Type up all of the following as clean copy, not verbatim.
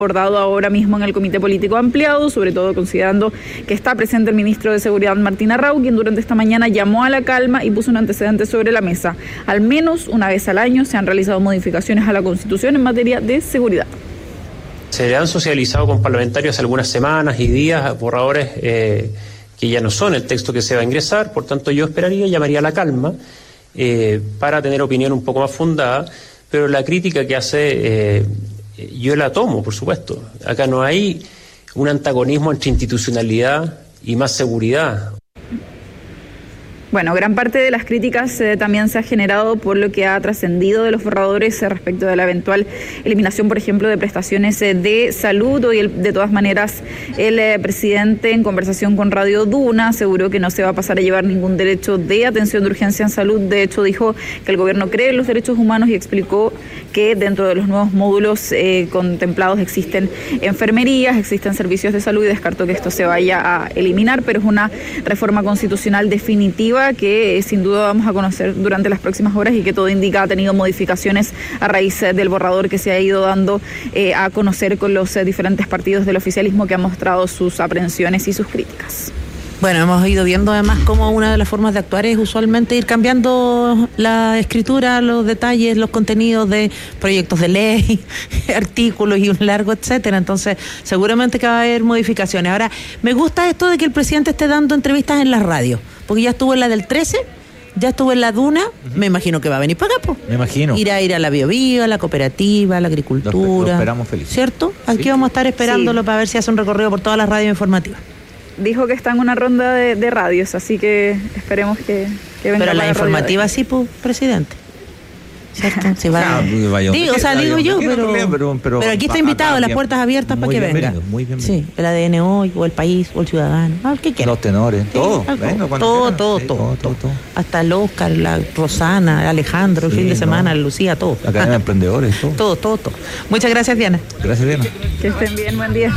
abordado ahora mismo en el Comité Político Ampliado, sobre todo considerando que está presente el ministro de Seguridad, Martín Arrau, quien durante esta mañana llamó a la calma y puso un antecedente sobre la mesa. Al menos una vez al año se han realizado modificaciones a la Constitución en materia de seguridad. Se han socializado con parlamentarios hace algunas semanas y días borradores que ya no son el texto que se va a ingresar, por tanto yo llamaría a la calma para tener opinión un poco más fundada, pero la crítica que hace... yo la tomo, por supuesto. Acá no hay un antagonismo entre institucionalidad y más seguridad. Bueno, gran parte de las críticas también se ha generado por lo que ha trascendido de los borradores respecto de la eventual eliminación, por ejemplo, de prestaciones de salud. Hoy, de todas maneras, el presidente, en conversación con Radio Duna, aseguró que no se va a pasar a llevar ningún derecho de atención de urgencia en salud. De hecho, dijo que el gobierno cree en los derechos humanos y explicó que dentro de los nuevos módulos contemplados existen enfermerías, existen servicios de salud y descartó que esto se vaya a eliminar, pero es una reforma constitucional definitiva que sin duda vamos a conocer durante las próximas horas y que todo indica ha tenido modificaciones a raíz del borrador que se ha ido dando a conocer con los diferentes partidos del oficialismo que han mostrado sus aprehensiones y sus críticas. Bueno, hemos ido viendo además cómo una de las formas de actuar es usualmente ir cambiando la escritura, los detalles, los contenidos de proyectos de ley, artículos y un largo etcétera. Entonces, seguramente que va a haber modificaciones. Ahora, me gusta esto de que el presidente esté dando entrevistas en la radio, porque ya estuvo en la del 13, ya estuvo en la Duna, me imagino que va a venir para acá, po. Me imagino. Ir a la Biobío, a la cooperativa, a la agricultura. Lo esperamos feliz. ¿Cierto? Aquí vamos a estar esperándolo para ver si hace un recorrido por todas las radios informativas. Dijo que está en una ronda de radios, así que esperemos que venga. Pero la informativa sí, pues, presidente. ¿Cierto? Sí, va. Digo yo, pero aquí está invitado, las puertas abiertas para que venga. Muy bien. Sí, el ADN hoy, o el país, o el ciudadano, el que quiera. Los tenores, sí, todo. Todo. Hasta el Oscar, la Rosana, Alejandro, el fin de semana, Lucía, todo. La Academia de Emprendedores, todo. Todo. Muchas gracias, Diana. Gracias, Diana. Que estén bien, buen día.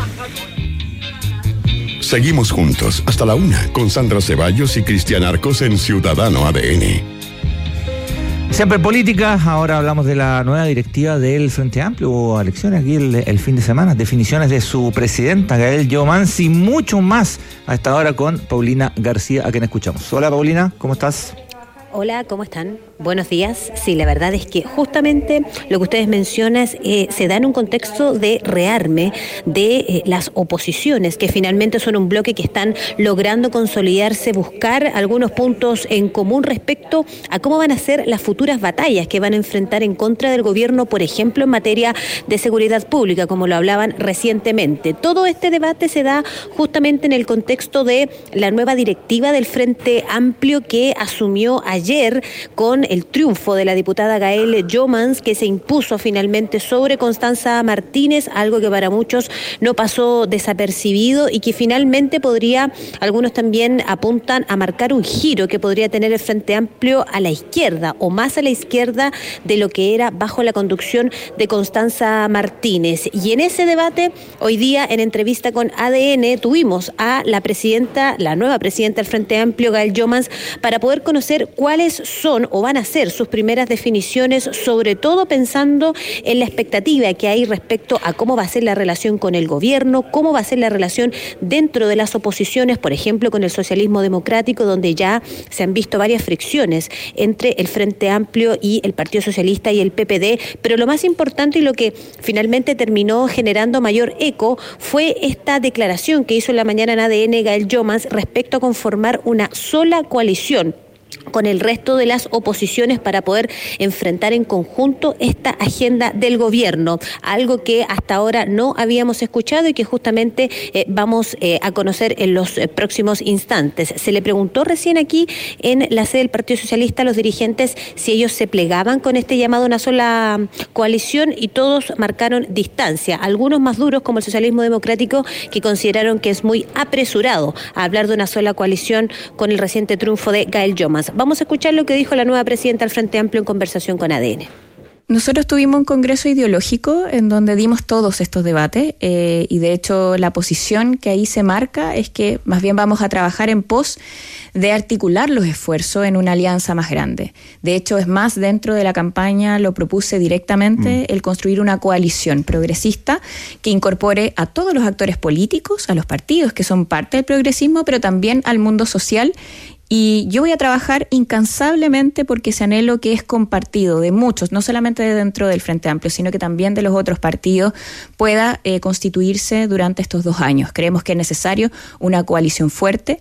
Seguimos juntos hasta la 1 con Sandra Ceballos y Cristian Arcos en Ciudadano ADN. Siempre en política, ahora hablamos de la nueva directiva del Frente Amplio. Hubo elecciones aquí el fin de semana, definiciones de su presidenta, Gael Jomans, y mucho más a esta hora con Paulina García, a quien escuchamos. Hola Paulina, ¿cómo estás? Hola, ¿cómo están? Buenos días. Sí, la verdad es que justamente lo que ustedes mencionan se da en un contexto de rearme de las oposiciones, que finalmente son un bloque que están logrando consolidarse, buscar algunos puntos en común respecto a cómo van a ser las futuras batallas que van a enfrentar en contra del gobierno, por ejemplo, en materia de seguridad pública, como lo hablaban recientemente. Todo este debate se da justamente en el contexto de la nueva directiva del Frente Amplio que asumió ayer con el triunfo de la diputada Gael Jomans, que se impuso finalmente sobre Constanza Martínez, algo que para muchos no pasó desapercibido y que finalmente podría, algunos también apuntan a marcar un giro que podría tener el Frente Amplio a la izquierda o más a la izquierda de lo que era bajo la conducción de Constanza Martínez. Y en ese debate, hoy día en entrevista con ADN, tuvimos a la nueva presidenta del Frente Amplio, Gael Jomans, para poder conocer cuáles son o van a ser sus primeras definiciones, sobre todo pensando en la expectativa que hay respecto a cómo va a ser la relación con el gobierno, cómo va a ser la relación dentro de las oposiciones, por ejemplo, con el socialismo democrático, donde ya se han visto varias fricciones entre el Frente Amplio y el Partido Socialista y el PPD, pero lo más importante y lo que finalmente terminó generando mayor eco fue esta declaración que hizo en la mañana en ADN Gael Jomans respecto a conformar una sola coalición con el resto de las oposiciones para poder enfrentar en conjunto esta agenda del gobierno, algo que hasta ahora no habíamos escuchado y que justamente vamos a conocer en los próximos instantes. Se le preguntó recién aquí en la sede del Partido Socialista a los dirigentes si ellos se plegaban con este llamado a una sola coalición y todos marcaron distancia, algunos más duros como el socialismo democrático, que consideraron que es muy apresurado hablar de una sola coalición con el reciente triunfo de Gael Jomans. Vamos a escuchar lo que dijo la nueva presidenta del Frente Amplio en conversación con ADN. Nosotros tuvimos un congreso ideológico en donde dimos todos estos debates y de hecho la posición que ahí se marca es que más bien vamos a trabajar en pos de articular los esfuerzos en una alianza más grande. De hecho, es más, dentro de la campaña lo propuse directamente el construir una coalición progresista que incorpore a todos los actores políticos, a los partidos que son parte del progresismo, pero también al mundo social. Y yo voy a trabajar incansablemente porque ese anhelo que es compartido de muchos, no solamente de dentro del Frente Amplio, sino que también de los otros partidos, pueda constituirse durante estos 2 años. Creemos que es necesario una coalición fuerte.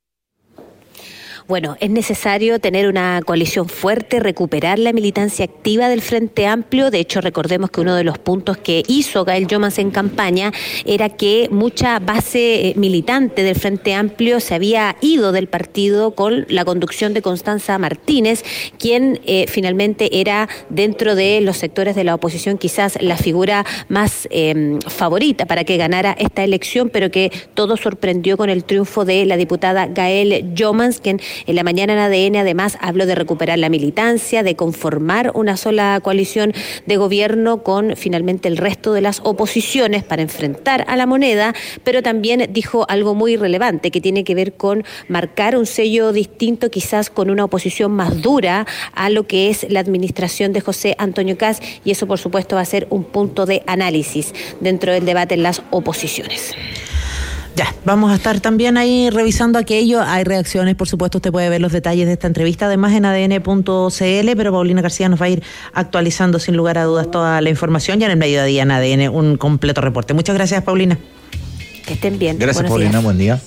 Bueno, es necesario tener una coalición fuerte, recuperar la militancia activa del Frente Amplio. De hecho, recordemos que uno de los puntos que hizo Gael Llomans en campaña era que mucha base militante del Frente Amplio se había ido del partido con la conducción de Constanza Martínez, quien finalmente era, dentro de los sectores de la oposición, quizás la figura más favorita para que ganara esta elección, pero que todo sorprendió con el triunfo de la diputada Gael Llomans, quien en la mañana en ADN además habló de recuperar la militancia, de conformar una sola coalición de gobierno con finalmente el resto de las oposiciones para enfrentar a la moneda, pero también dijo algo muy relevante que tiene que ver con marcar un sello distinto, quizás con una oposición más dura a lo que es la administración de José Antonio Kast, y eso por supuesto va a ser un punto de análisis dentro del debate en las oposiciones. Ya, vamos a estar también ahí revisando aquello. Hay reacciones, por supuesto, usted puede ver los detalles de esta entrevista, además en adn.cl, pero Paulina García nos va a ir actualizando sin lugar a dudas toda la información ya en el mediodía en ADN, un completo reporte. Muchas gracias, Paulina. Que estén bien. Gracias, Buenos Paulina, días. buen día.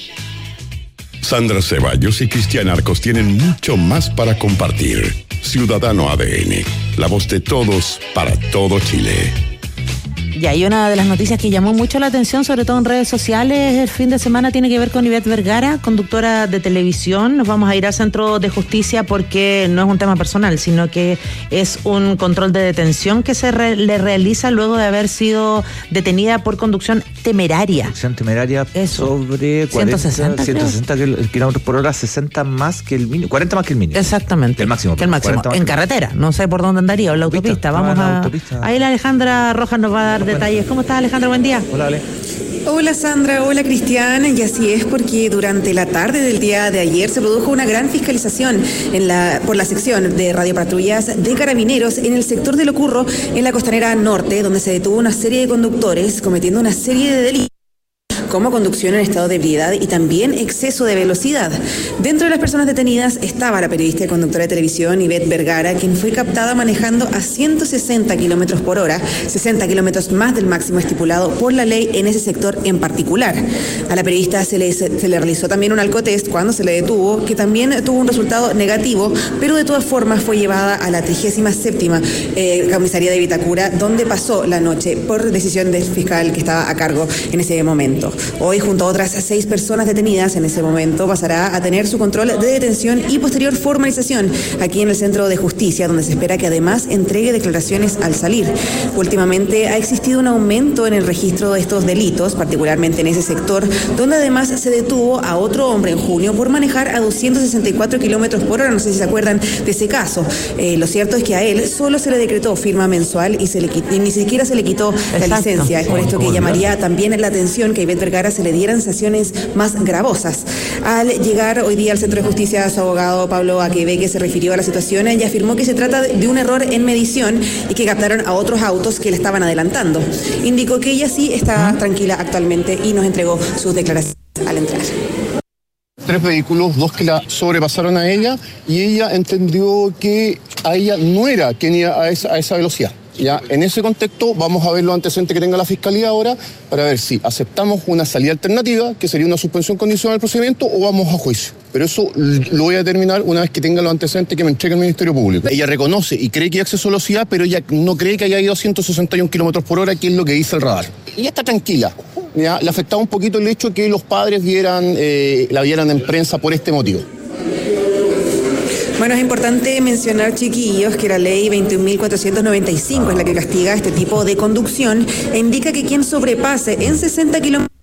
Sandra Ceballos y Cristian Arcos tienen mucho más para compartir. Ciudadano ADN, la voz de todos para todo Chile. Y hay una de las noticias que llamó mucho la atención, sobre todo en redes sociales, el fin de semana, tiene que ver con Ivette Vergara, conductora de televisión. Nos vamos a ir al Centro de Justicia porque no es un tema personal, sino que es un control de detención que le realiza luego de haber sido detenida por conducción temeraria. Conducción temeraria sobre 160 kilómetros por hora, 60 más que el mínimo, 40 más que el mínimo. Exactamente. Que el máximo. Que el máximo. En carretera, no sé por dónde andaría, o en la autopista. Vamos a... Ahí la Alejandra Rojas nos va a dar detalles. ¿Cómo estás, Alejandra? Buen día. Hola, Ale. Hola Sandra, hola Cristian, y así es porque durante la tarde del día de ayer se produjo una gran fiscalización por la sección de radiopatrullas de Carabineros en el sector de Locurro, en la Costanera Norte, donde se detuvo una serie de conductores cometiendo una serie de delitos como conducción en estado de ebriedad y también exceso de velocidad. Dentro de las personas detenidas estaba la periodista y conductora de televisión Ivette Vergara, quien fue captada manejando a 160 kilómetros por hora, 60 kilómetros más del máximo estipulado por la ley en ese sector en particular. A la periodista se le realizó también un alcotest cuando se le detuvo, que también tuvo un resultado negativo, pero de todas formas fue llevada a la 37ª comisaría de Vitacura, donde pasó la noche por decisión del fiscal que estaba a cargo en ese momento. Hoy, junto a otras 6 personas detenidas en ese momento, pasará a tener su control de detención y posterior formalización aquí en el Centro de Justicia, donde se espera que además entregue declaraciones al salir. Últimamente ha existido un aumento en el registro de estos delitos, particularmente en ese sector, donde además se detuvo a otro hombre en junio por manejar a 264 kilómetros por hora. No sé si se acuerdan de ese caso. Lo cierto es que a él solo se le decretó firma mensual y ni siquiera se le quitó la licencia. Es por esto que llamaría también la atención que a Ivette Vergara se le dieran sanciones más gravosas. Al llegar hoy día al Centro de Justicia, su abogado Pablo Aquebeque se refirió a la situación y afirmó que se trata de un error en medición y que captaron a otros autos que le estaban adelantando. Indicó que ella sí está tranquila actualmente y nos entregó sus declaraciones al entrar. 3 vehículos, 2 que la sobrepasaron a ella, y ella entendió que a ella no era quien iba a esa velocidad. Ya, en ese contexto vamos a ver los antecedentes que tenga la Fiscalía ahora para ver si aceptamos una salida alternativa, que sería una suspensión condicional del procedimiento, o vamos a juicio. Pero eso lo voy a determinar una vez que tenga los antecedentes que me entregue el Ministerio Público. Ella reconoce y cree que hay exceso de velocidad, pero ella no cree que haya ido a 161 kilómetros por hora, que es lo que dice el radar. Ella está tranquila. Ya, le afectaba un poquito el hecho que los padres la vieran en prensa por este motivo. Bueno, es importante mencionar, chiquillos, que la ley 21.495 es la que castiga este tipo de conducción e indica que quien sobrepase en 60 kilómetros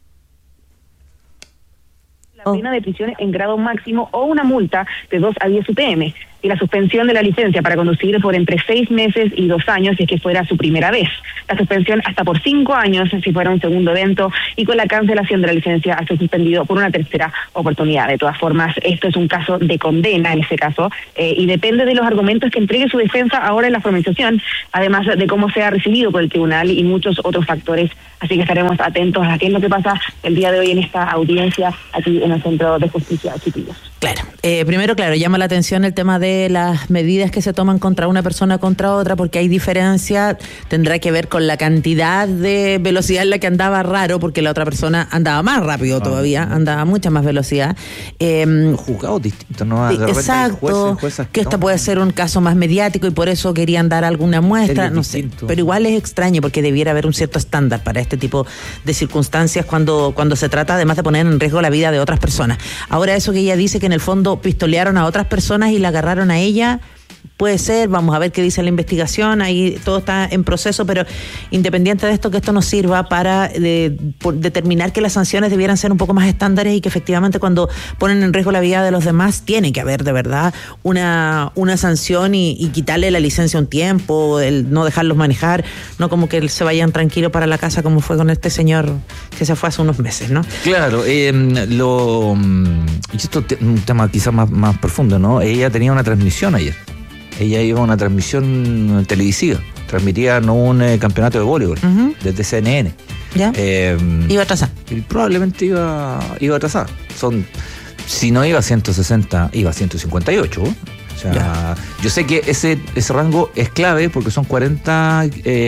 la pena de prisión en grado máximo o una multa de 2 a 10 UTM. y la suspensión de la licencia para conducir por entre 6 meses y 2 años si es que fuera su primera vez. La suspensión hasta por 5 años si fuera un segundo evento, y con la cancelación de la licencia a ser suspendido por una tercera oportunidad. De todas formas, esto es un caso de condena en ese caso, y depende de los argumentos que entregue su defensa ahora en la formalización, además de cómo sea recibido por el tribunal y muchos otros factores. Así que estaremos atentos a qué es lo que pasa el día de hoy en esta audiencia aquí en el Centro de Justicia Chiquillos. Claro, primero, llama la atención el tema de las medidas que se toman contra una persona contra otra, porque hay diferencia, tendrá que ver con la cantidad de velocidad en la que andaba raro, porque la otra persona andaba más rápido todavía, andaba a mucha más velocidad. Juzgados distintos, ¿no? Exacto, que esta puede ser un caso más mediático y por eso querían dar alguna muestra, no sé, pero igual es extraño porque debiera haber un cierto estándar para este tipo de circunstancias cuando se trata además de poner en riesgo la vida de otras personas. Ahora, eso que ella dice que en el fondo pistolearon a otras personas y la agarraron a ella, puede ser, vamos a ver qué dice la investigación, ahí todo está en proceso, pero independiente de esto, que esto nos sirva para determinar que las sanciones debieran ser un poco más estándares y que efectivamente cuando ponen en riesgo la vida de los demás tiene que haber de verdad una sanción y quitarle la licencia un tiempo, el no dejarlos manejar, no como que se vayan tranquilos para la casa como fue con este señor que se fue hace unos meses, ¿no? Claro, esto es un tema quizás más profundo, ¿no? Ella tenía una transmisión ayer. Ella iba a una transmisión televisiva, transmitía un campeonato de voleibol desde CNN. ¿Ya? Iba atrasada. Probablemente iba atrasada. Si no iba a 160, iba a 158. O sea, ya. Yo sé que ese rango es clave porque son 40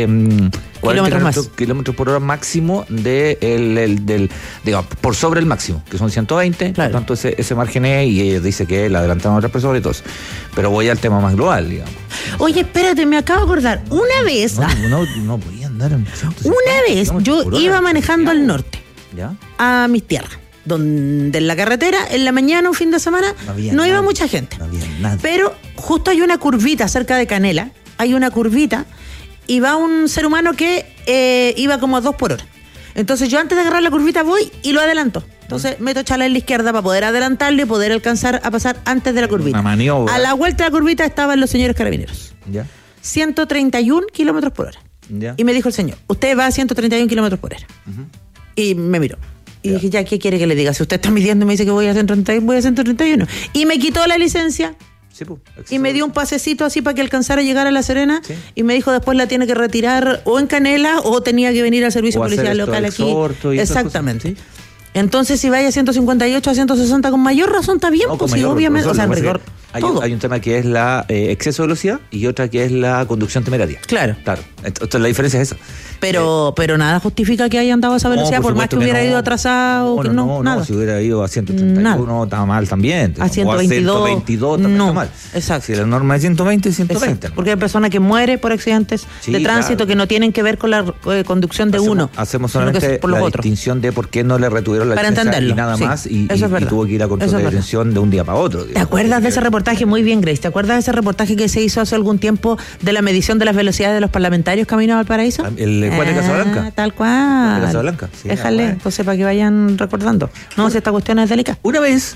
kilómetros por hora máximo digamos, por sobre el máximo, que son 120, claro. Por tanto ese margen es, y ella dice que la adelantaron a otras personas y todo eso. Pero voy al tema más global, digamos. Oye, espérate, me acabo de acordar, una vez... No podía andar en 150. Una vez yo iba manejando al norte, ¿ya? A mis tierras, donde en la carretera, en la mañana, un fin de semana, no iba mucha gente. No había nada. Pero justo hay una curvita cerca de Canela, hay una curvita, y va un ser humano que iba como a 2 por hora. Entonces yo antes de agarrar la curvita voy y lo adelanto. Entonces meto chala en la izquierda para poder adelantarlo y poder alcanzar a pasar antes de la curvita. Una maniobra. A la vuelta de la curvita estaban los señores carabineros. ¿Ya? 131 kilómetros por hora. ¿Ya? Y me dijo el señor, usted va a 131 kilómetros por hora. Y me miró. Y dije, ya, ¿qué quiere que le diga? Si usted está midiendo y me dice que voy a 131, voy a 131. Y me quitó la licencia. Sí, y me dio un pasecito así para que alcanzara a llegar a La Serena, sí. Y me dijo después la tiene que retirar o en Canela o tenía que venir al servicio policial local aquí. Exactamente. ¿Sí? Entonces, si vaya a 158 a 160 con mayor razón, está bien, pues sí, obviamente. O sea, en rigor, hay un tema que es la exceso de velocidad y otra que es la conducción temeraria. Claro. Entonces, la diferencia es esa. Pero nada justifica que haya andado a esa velocidad, por más que hubiera ido atrasado. No, si hubiera ido a 131 estaba mal también. A 122. O a 122 también está mal. Exacto. Si la norma es 120, 120. Exacto. Porque hay personas que mueren por accidentes de tránsito que no tienen que ver con la conducción de uno. Hacemos solamente la distinción de por qué no le retuvieron la licencia y nada más, y tuvo que ir a control de detención de un día para otro. ¿Te acuerdas de ese reportaje? Muy bien, Grace. ¿Te acuerdas de ese reportaje que se hizo hace algún tiempo de la medición de las velocidades de los parlamentarios camino a Valparaíso? El Juan de Casablanca. Tal cual. De Casablanca. Sí, déjale, entonces para que vayan recordando. No, si esta cuestión es delicada. Una vez,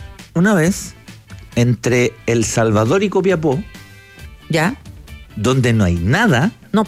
entre El Salvador y Copiapó, ¿ya? Donde no hay nada. No.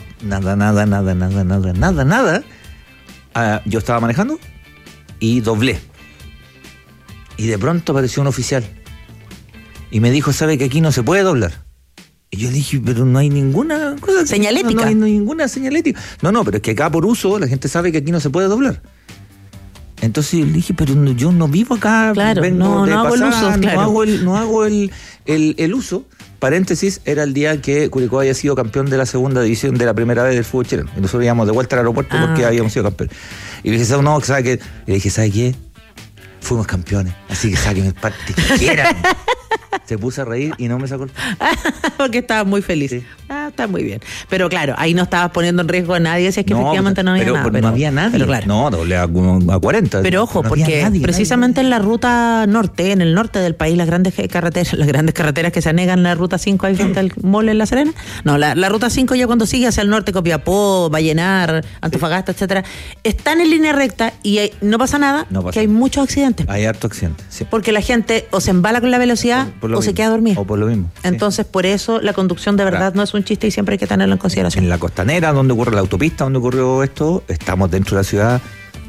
Nada. Yo estaba manejando y doblé. Y de pronto apareció un oficial. Y me dijo, ¿sabe que aquí no se puede doblar? Y yo le dije, pero no hay ninguna cosa. ¿Señalética? No hay ninguna señalética. No, pero es que acá por uso la gente sabe que aquí no se puede doblar. Entonces le dije, pero yo no vivo acá. Claro, vengo de hago pasar, el uso. Claro. No hago el uso. Paréntesis, era el día que Curicó había sido campeón de la segunda división de la primera vez del fútbol chileno. Y nosotros íbamos de vuelta al aeropuerto porque habíamos sido campeones. Y le dije, ¿sabe qué? Y le dije, ¿sabe qué? Fuimos campeones, así que saquen el parte que quieran. Se puso a reír y no me sacó el... Porque estaba muy feliz. Sí. Está muy bien. Pero claro, ahí no estabas poniendo en riesgo a nadie si es que efectivamente no había nada. Pero no había nadie. Pero claro. No, doble a 40. Pero ojo, no porque precisamente en la ruta norte, en el norte del país, las grandes carreteras que se anegan, la ruta 5 ahí frente al mall en La Serena. No, la ruta 5 ya cuando sigue hacia el norte, Copiapó, Vallenar, Antofagasta, etcétera, están en línea recta y no pasa nada, que hay muchos accidentes. Hay harto accidentes, sí. Porque la gente o se embala con la velocidad o se queda dormida. O por lo mismo. Entonces, por eso la conducción de verdad no es un chiste y siempre hay que tenerlo en consideración. En la costanera, donde ocurre la autopista, donde ocurrió esto, estamos dentro de la ciudad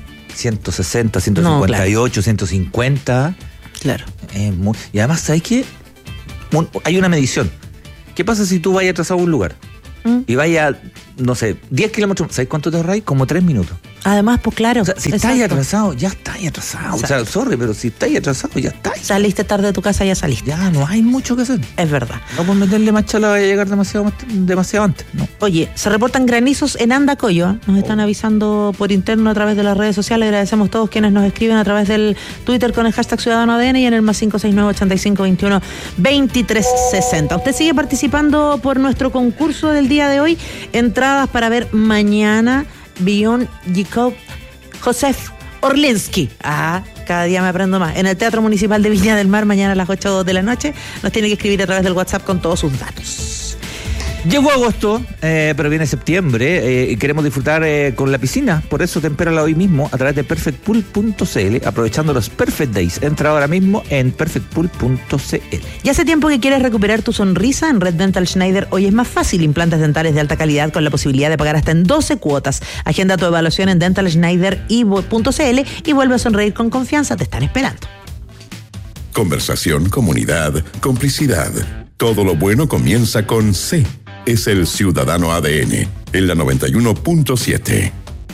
160, 158, 150. Claro. Y además, ¿sabes qué? Hay una medición. ¿Qué pasa si tú vayas atrasado a un lugar? Y vayas, no sé, 10 kilómetros, ¿sabes cuánto te ahorráis? Como 3 minutos. Además, pues claro. O sea, si estáis atrasado, ya estáis atrasado. Exacto. O sea, sorry, pero si estáis atrasado, ya estáis. Saliste tarde de tu casa, ya saliste. Ya, no hay mucho que hacer. Es verdad. No por meterle más chala vaya a llegar demasiado antes, ¿no? Oye, se reportan granizos en Andacollo. Nos están avisando por interno a través de las redes sociales. Agradecemos a todos quienes nos escriben a través del Twitter con el hashtag Ciudadano ADN y en el +569 85 21 23 60. Usted sigue participando por nuestro concurso del día de hoy. Entradas para ver mañana Beyond Jacob Josef Orlinsky. Cada día me aprendo más. En el Teatro Municipal de Viña del Mar, mañana a las 8 de la noche. Nos tiene que escribir a través del WhatsApp con todos sus datos. Llegó agosto, pero viene septiembre y queremos disfrutar con la piscina. Por eso tempérala hoy mismo a través de perfectpool.cl, aprovechando los Perfect Days. Entra ahora mismo en perfectpool.cl. Ya hace tiempo que quieres recuperar tu sonrisa. En Red Dental Schneider hoy es más fácil. Implantes dentales de alta calidad con la posibilidad de pagar hasta en 12 cuotas. Agenda tu evaluación en dentalschneider.cl y vuelve a sonreír con confianza. Te están esperando. Conversación, comunidad, complicidad. Todo lo bueno comienza con C. Es el Ciudadano ADN, en la 91.7.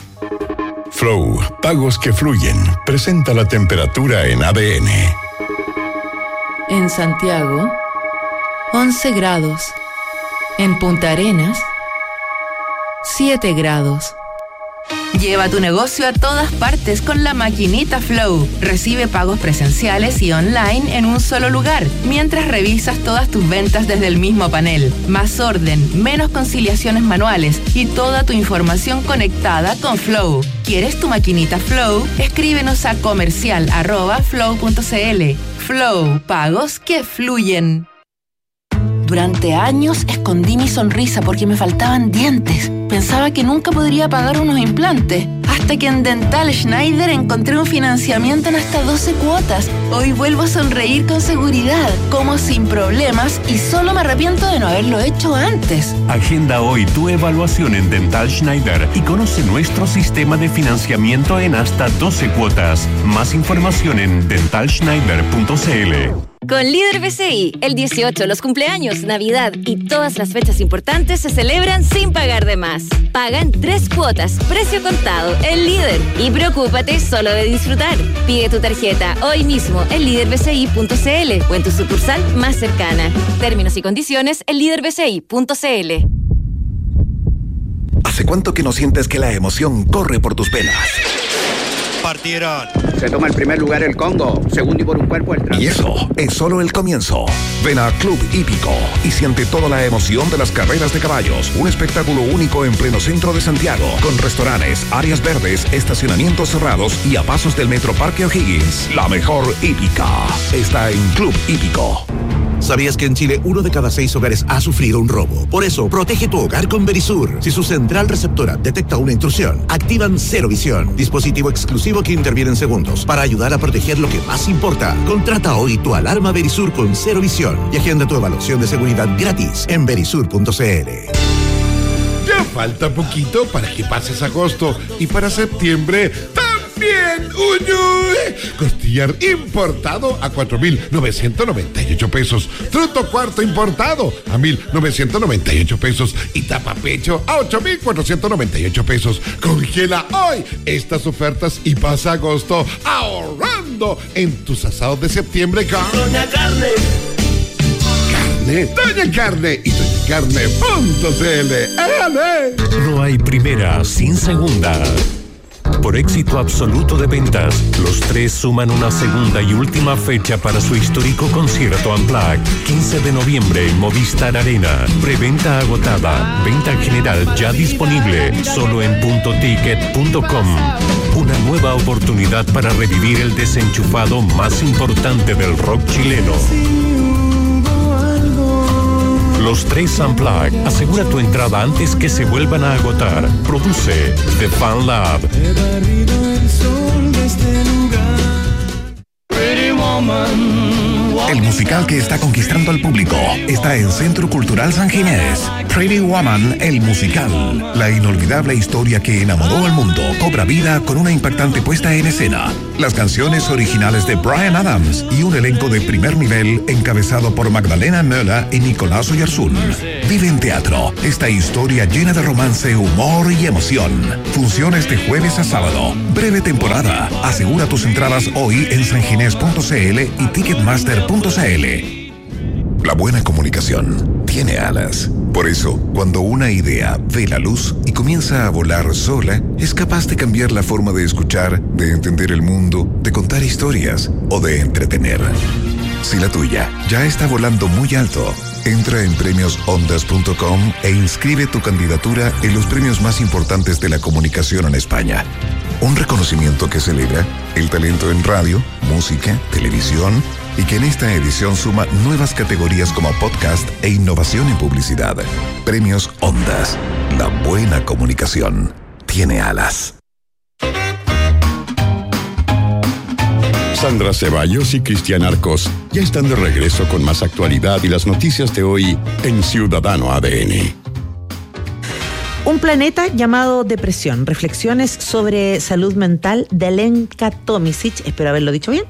Flow, pagos que fluyen. Presenta la temperatura en ADN. En Santiago, 11 grados. En Punta Arenas, 7 grados. Lleva tu negocio a todas partes con la maquinita Flow. Recibe pagos presenciales y online en un solo lugar, mientras revisas todas tus ventas desde el mismo panel. Más orden, menos conciliaciones manuales y toda tu información conectada con Flow. ¿Quieres tu maquinita Flow? Escríbenos a comercial@flow.cl. Flow, pagos que fluyen. Durante años escondí mi sonrisa porque me faltaban dientes. Pensaba que nunca podría pagar unos implantes. Hasta que en Dental Schneider encontré un financiamiento en hasta 12 cuotas. Hoy vuelvo a sonreír con seguridad, como sin problemas y solo me arrepiento de no haberlo hecho antes. Agenda hoy tu evaluación en Dental Schneider y conoce nuestro sistema de financiamiento en hasta 12 cuotas. Más información en dentalschneider.cl. Con Líder BCI, el 18, los cumpleaños, Navidad y todas las fechas importantes se celebran sin pagar de más. Paga en 3 cuotas, precio contado, el Líder. Y preocúpate solo de disfrutar. Pide tu tarjeta hoy mismo en liderbci.cl o en tu sucursal más cercana. Términos y condiciones en liderbci.cl. ¿Hace cuánto que no sientes que la emoción corre por tus venas? Partieron. Se toma el primer lugar el Congo, segundo y por un cuerpo el Trans. Y eso es solo el comienzo. Ven a Club Hípico y siente toda la emoción de las carreras de caballos. Un espectáculo único en pleno centro de Santiago, con restaurantes, áreas verdes, estacionamientos cerrados y a pasos del Metro Parque O'Higgins. La mejor hípica está en Club Hípico. ¿Sabías que en Chile 1 de cada 6 hogares ha sufrido un robo? Por eso, protege tu hogar con Verisur. Si su central receptora detecta una intrusión, activan Cero Visión, dispositivo exclusivo que interviene en segundos para ayudar a proteger lo que más importa. Contrata hoy tu alarma Verisur con Cero Visión y agenda tu evaluación de seguridad gratis en verisur.cl. Ya falta poquito para que pases agosto y para septiembre también. ¡Uy! Costillar importado a 4,998 pesos. Truto cuarto importado a 1,998 pesos. Y tapapecho a 8,498 pesos. Congela hoy estas ofertas y pasa agosto ahorrando en tus asados de septiembre con Doña Carne. Doña Carne y doñacarne.cl. No hay primera sin segunda. por éxito absoluto de ventas, Los Tres suman una segunda y última fecha para su histórico concierto Unplugged, 15 de noviembre en Movistar Arena. Preventa agotada, venta general ya disponible, solo en puntoticket.com. Una nueva oportunidad para revivir el desenchufado más importante del rock chileno. Los Tres Unplugged. Asegura tu entrada antes que se vuelvan a agotar. Produce The Fan Lab. El musical que está conquistando al público está en Centro Cultural San Ginés. Pretty Woman, el musical. La inolvidable historia que enamoró al mundo cobra vida con una impactante puesta en escena. Las canciones originales de Bryan Adams y un elenco de primer nivel encabezado por Magdalena Möller y Nicolás Oyarzún. Vive en teatro esta historia llena de romance, humor y emoción. Funciona este jueves a sábado. Breve temporada. Asegura tus entradas hoy en sanginés.cl y ticketmaster.cl. La buena comunicación tiene alas. Por eso, cuando una idea ve la luz y comienza a volar sola, es capaz de cambiar la forma de escuchar, de entender el mundo, de contar historias o de entretener. Si la tuya ya está volando muy alto, entra en premiosondas.com e inscribe tu candidatura en los premios más importantes de la comunicación en España. Un reconocimiento que celebra el talento en radio, música, televisión y que en esta edición suma nuevas categorías como podcast e innovación en publicidad. Premios Ondas. La buena comunicación tiene alas. Sandra Ceballos y Cristian Arcos ya están de regreso con más actualidad y las noticias de hoy en Ciudadano ADN. Un planeta llamado depresión. Reflexiones sobre salud mental de Alenka Tomisic, espero haberlo dicho bien.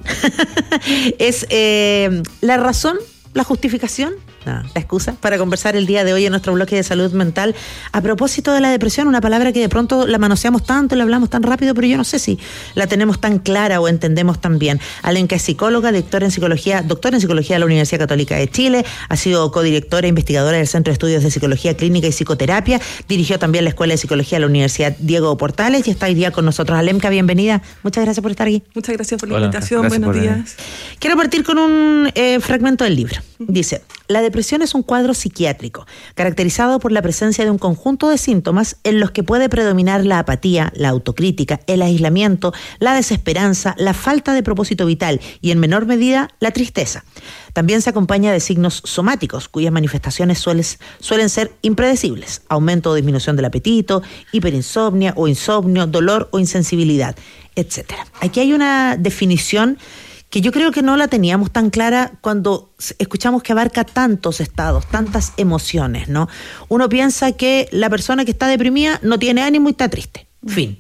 Es la razón, la justificación, la excusa para conversar el día de hoy en nuestro bloque de salud mental a propósito de la depresión, una palabra que de pronto la manoseamos tanto, la hablamos tan rápido, pero yo no sé si la tenemos tan clara o entendemos tan bien. Alenka es psicóloga, doctora en psicología de la Universidad Católica de Chile, ha sido codirectora e investigadora del Centro de Estudios de Psicología Clínica y Psicoterapia, dirigió también la Escuela de Psicología de la Universidad Diego Portales y está hoy día con nosotros. Alenka, bienvenida. Muchas gracias por estar aquí. Muchas gracias por la invitación. Buenos días. Quiero partir con un fragmento del libro. Dice: la depresión es un cuadro psiquiátrico, caracterizado por la presencia de un conjunto de síntomas en los que puede predominar la apatía, la autocrítica, el aislamiento, la desesperanza, la falta de propósito vital y, en menor medida, la tristeza. También se acompaña de signos somáticos, cuyas manifestaciones suelen ser impredecibles: aumento o disminución del apetito, hiperinsomnia o insomnio, dolor o insensibilidad, etc. Aquí hay una definición que yo creo que no la teníamos tan clara cuando escuchamos que abarca tantos estados, tantas emociones, ¿no? Uno piensa que la persona que está deprimida no tiene ánimo y está triste, fin.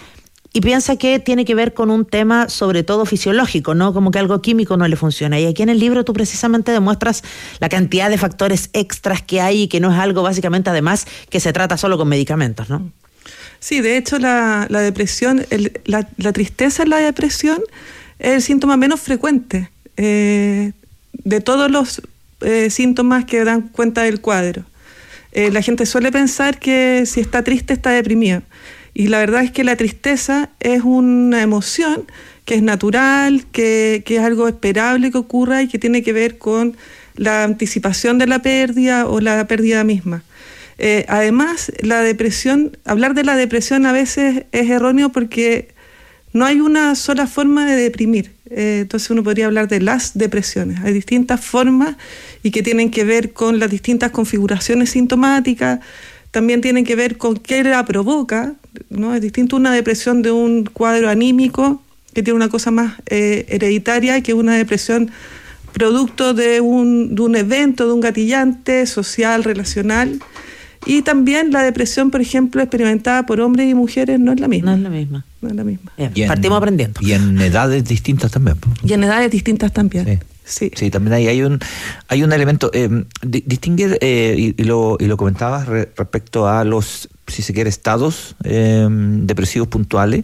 Y piensa que tiene que ver con un tema sobre todo fisiológico, ¿no? Como que algo químico no le funciona. Y aquí en el libro tú precisamente demuestras la cantidad de factores extras que hay y que no es algo básicamente además que se trata solo con medicamentos, ¿no? Sí, de hecho la depresión, la tristeza en la depresión es el síntoma menos frecuente de todos los síntomas que dan cuenta del cuadro. La gente suele pensar que si está triste está deprimida, y la verdad es que la tristeza es una emoción que es natural, que es algo esperable que ocurra y que tiene que ver con la anticipación de la pérdida o la pérdida misma. Además, hablar de la depresión a veces es erróneo porque no hay una sola forma de deprimir. Entonces uno podría hablar de las depresiones. Hay distintas formas y que tienen que ver con las distintas configuraciones sintomáticas. También tienen que ver con qué la provoca, ¿no? Es distinto una depresión de un cuadro anímico, que tiene una cosa más hereditaria, que una depresión producto de un evento, de un gatillante social, relacional. Y también la depresión, por ejemplo, experimentada por hombres y mujeres no es la misma. No es la misma. No es la misma. Bien, partimos aprendiendo. Y en edades distintas también. Y en edades distintas también. Sí. Sí, también hay un elemento. Distinguir, y lo comentabas respecto a los, si se quiere, estados depresivos puntuales,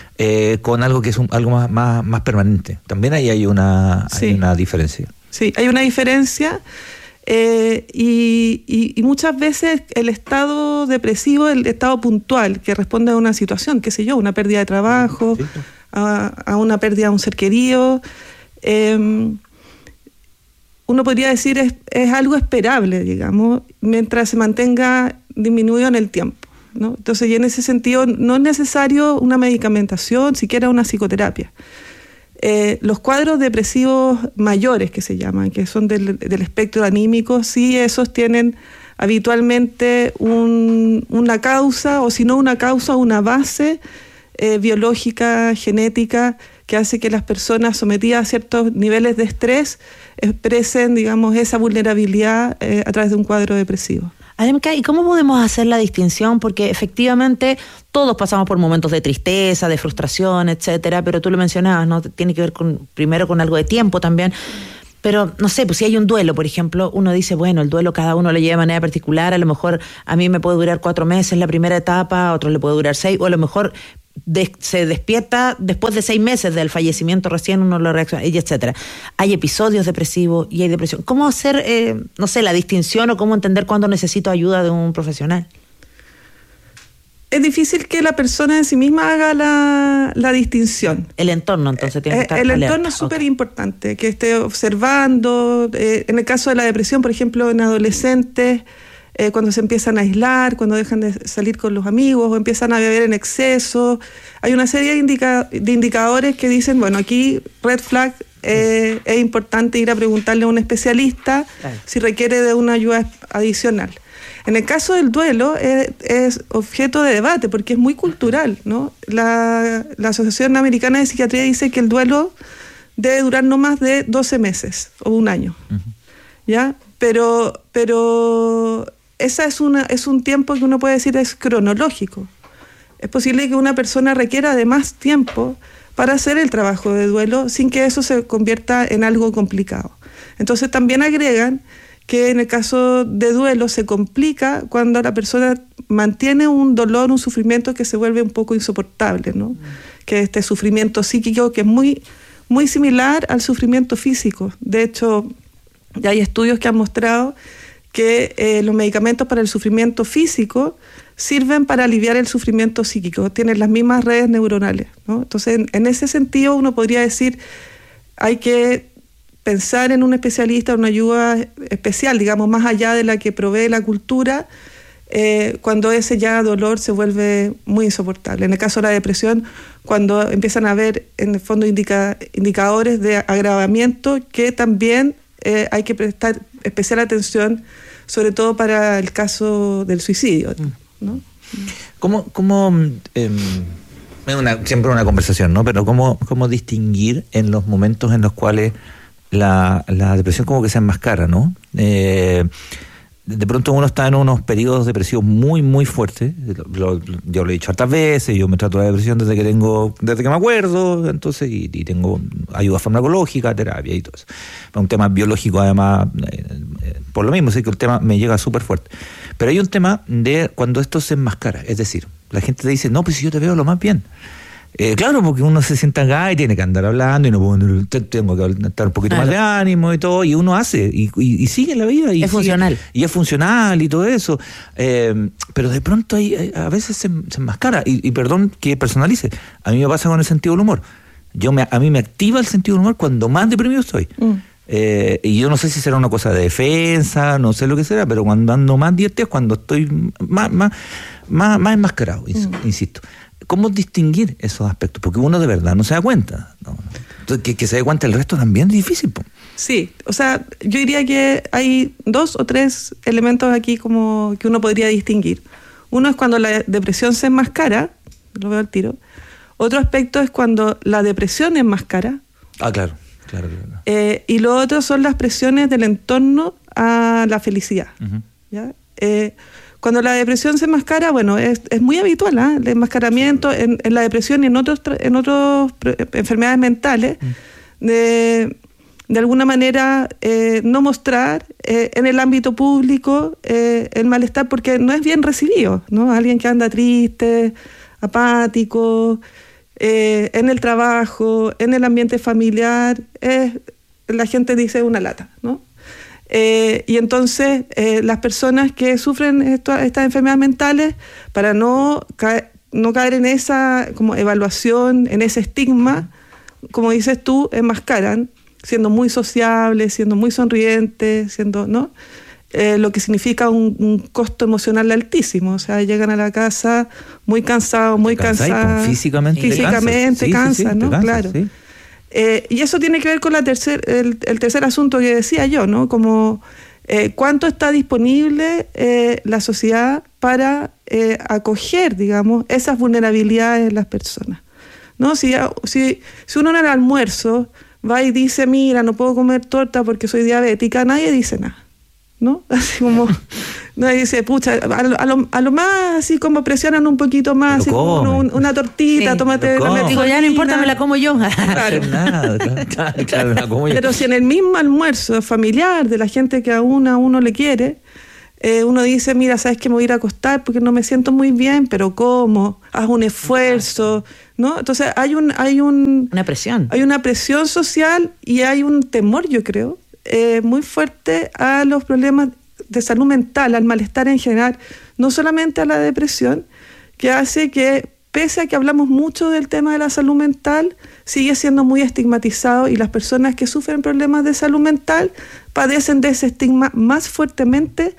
con algo que es algo más permanente. También ahí hay una diferencia. Sí, hay una diferencia. Y muchas veces el estado depresivo, el estado puntual, que responde a una situación, qué sé yo, una pérdida de trabajo, a una pérdida de un ser querido, uno podría decir es algo esperable, digamos, mientras se mantenga disminuido en el tiempo, ¿no? Entonces, y en ese sentido no es necesario una medicamentación, siquiera una psicoterapia. Los cuadros depresivos mayores, que se llaman, que son del espectro anímico, sí, esos tienen habitualmente una causa, o si no una causa, una base biológica, genética, que hace que las personas sometidas a ciertos niveles de estrés expresen, digamos, esa vulnerabilidad a través de un cuadro depresivo. Alemka, ¿y cómo podemos hacer la distinción? Porque efectivamente todos pasamos por momentos de tristeza, de frustración, etcétera, pero tú lo mencionabas, ¿no? Tiene que ver primero con algo de tiempo también. Pero, no sé, pues si hay un duelo, por ejemplo, uno dice, bueno, el duelo cada uno lo lleva de manera particular, a lo mejor a mí me puede durar 4 meses la primera etapa, a otro le puede durar 6, o a lo mejor se despierta después de 6 meses del fallecimiento, recién uno lo reacciona, y etcétera. Hay episodios depresivos y hay depresión. ¿Cómo hacer, no sé, la distinción o cómo entender cuándo necesito ayuda de un profesional? Es difícil que la persona en sí misma haga la distinción. El entorno, entonces, tiene que estar el alerta. entorno es súper importante, que esté observando. En el caso de la depresión, por ejemplo, en adolescentes, cuando se empiezan a aislar, cuando dejan de salir con los amigos o empiezan a beber en exceso. Hay una serie de indicadores que dicen, bueno, aquí red flag, es importante ir a preguntarle a un especialista si requiere de una ayuda adicional. En el caso del duelo es objeto de debate porque es muy cultural, ¿no? La Asociación Americana de Psiquiatría dice que el duelo debe durar no más de 12 meses o 1 año, ¿ya? Pero esa es un tiempo que uno puede decir es cronológico. Es posible que una persona requiera de más tiempo para hacer el trabajo de duelo sin que eso se convierta en algo complicado. Entonces también agregan que en el caso de duelo se complica cuando la persona mantiene un dolor, un sufrimiento que se vuelve un poco insoportable, ¿no? Que este sufrimiento psíquico que es muy, muy similar al sufrimiento físico. De hecho, ya hay estudios que han mostrado que los medicamentos para el sufrimiento físico sirven para aliviar el sufrimiento psíquico, tienen las mismas redes neuronales, ¿no? Entonces, en ese sentido, uno podría decir, hay que pensar en un especialista, una ayuda especial, digamos, más allá de la que provee la cultura, cuando ese ya dolor se vuelve muy insoportable. En el caso de la depresión, cuando empiezan a haber, en el fondo, indicadores de agravamiento que también hay que prestar especial atención, sobre todo para el caso del suicidio, ¿no? Siempre una conversación, ¿no? Pero ¿cómo distinguir en los momentos en los cuales la depresión como que se enmascara, ¿no? De pronto uno está en unos periodos depresivos muy, muy fuertes. Yo lo he dicho hartas veces, yo me trato de depresión desde que me acuerdo, entonces, y tengo ayuda farmacológica, terapia y todo eso. Un tema biológico, además, por lo mismo, sé que el tema me llega súper fuerte. Pero hay un tema de cuando esto se enmascara, es decir, la gente te dice, no, pues si yo te veo lo más bien. Claro, porque uno se sienta acá y tiene que andar hablando y tengo que estar un poquito más de ánimo y todo, y uno hace y sigue la vida. Y es funcional. Y es funcional y todo eso. Pero de pronto a veces se enmascara. Y perdón que personalice, a mí me pasa con el sentido del humor. A mí me activa el sentido del humor cuando más deprimido estoy. Y yo no sé si será una cosa de defensa, no sé lo que será, pero cuando ando más divertido es cuando estoy más enmascarado, insisto. ¿Cómo distinguir esos aspectos? Porque uno de verdad no se da cuenta, ¿no? Entonces, que se dé cuenta el resto también es difícil, po. Sí, o sea, yo diría que hay 2 o 3 elementos aquí como que uno podría distinguir. Uno es cuando la depresión se enmascara, lo veo al tiro. Otro aspecto es cuando la depresión enmascara. Claro. Y lo otro son las presiones del entorno a la felicidad. ¿Ya? Cuando la depresión se enmascara, bueno, es muy habitual, ¿eh? El enmascaramiento en la depresión y en otras enfermedades mentales, de alguna manera no mostrar en el ámbito público el malestar porque no es bien recibido, ¿no? Alguien que anda triste, apático, en el trabajo, en el ambiente familiar, la gente dice una lata, ¿no? Y entonces las personas que sufren estas enfermedades mentales, para no caer en esa como evaluación, en ese estigma, como dices tú, enmascaran, siendo muy sociables, siendo muy sonrientes, siendo, ¿no? Lo que significa un costo emocional altísimo. O sea, llegan a la casa muy cansados, muy cansados. Físicamente cansan, ¿no? Claro. Sí. Y eso tiene que ver con el tercer asunto que decía yo, ¿no? Como cuánto está disponible la sociedad para acoger, digamos, esas vulnerabilidades de las personas, ¿no? Si uno en el almuerzo va y dice, mira, no puedo comer torta porque soy diabética, nadie dice nada, ¿no? Así como nadie dice, pucha, a lo más así como presionan un poquito más, así como una tortita, sí, tómate la metformina. Digo, ya no importa, me la como yo. Claro. Claro, la como yo. Pero si en el mismo almuerzo familiar de la gente que a uno le quiere, uno dice, mira, sabes que me voy a ir a acostar porque no me siento muy bien, pero ¿cómo? Haz un esfuerzo, ¿no? Entonces hay una presión. Hay una presión social y hay un temor, yo creo, muy fuerte a los problemas de salud mental, al malestar en general, no solamente a la depresión, que hace que, pese a que hablamos mucho del tema de la salud mental, sigue siendo muy estigmatizado, y las personas que sufren problemas de salud mental padecen de ese estigma más fuertemente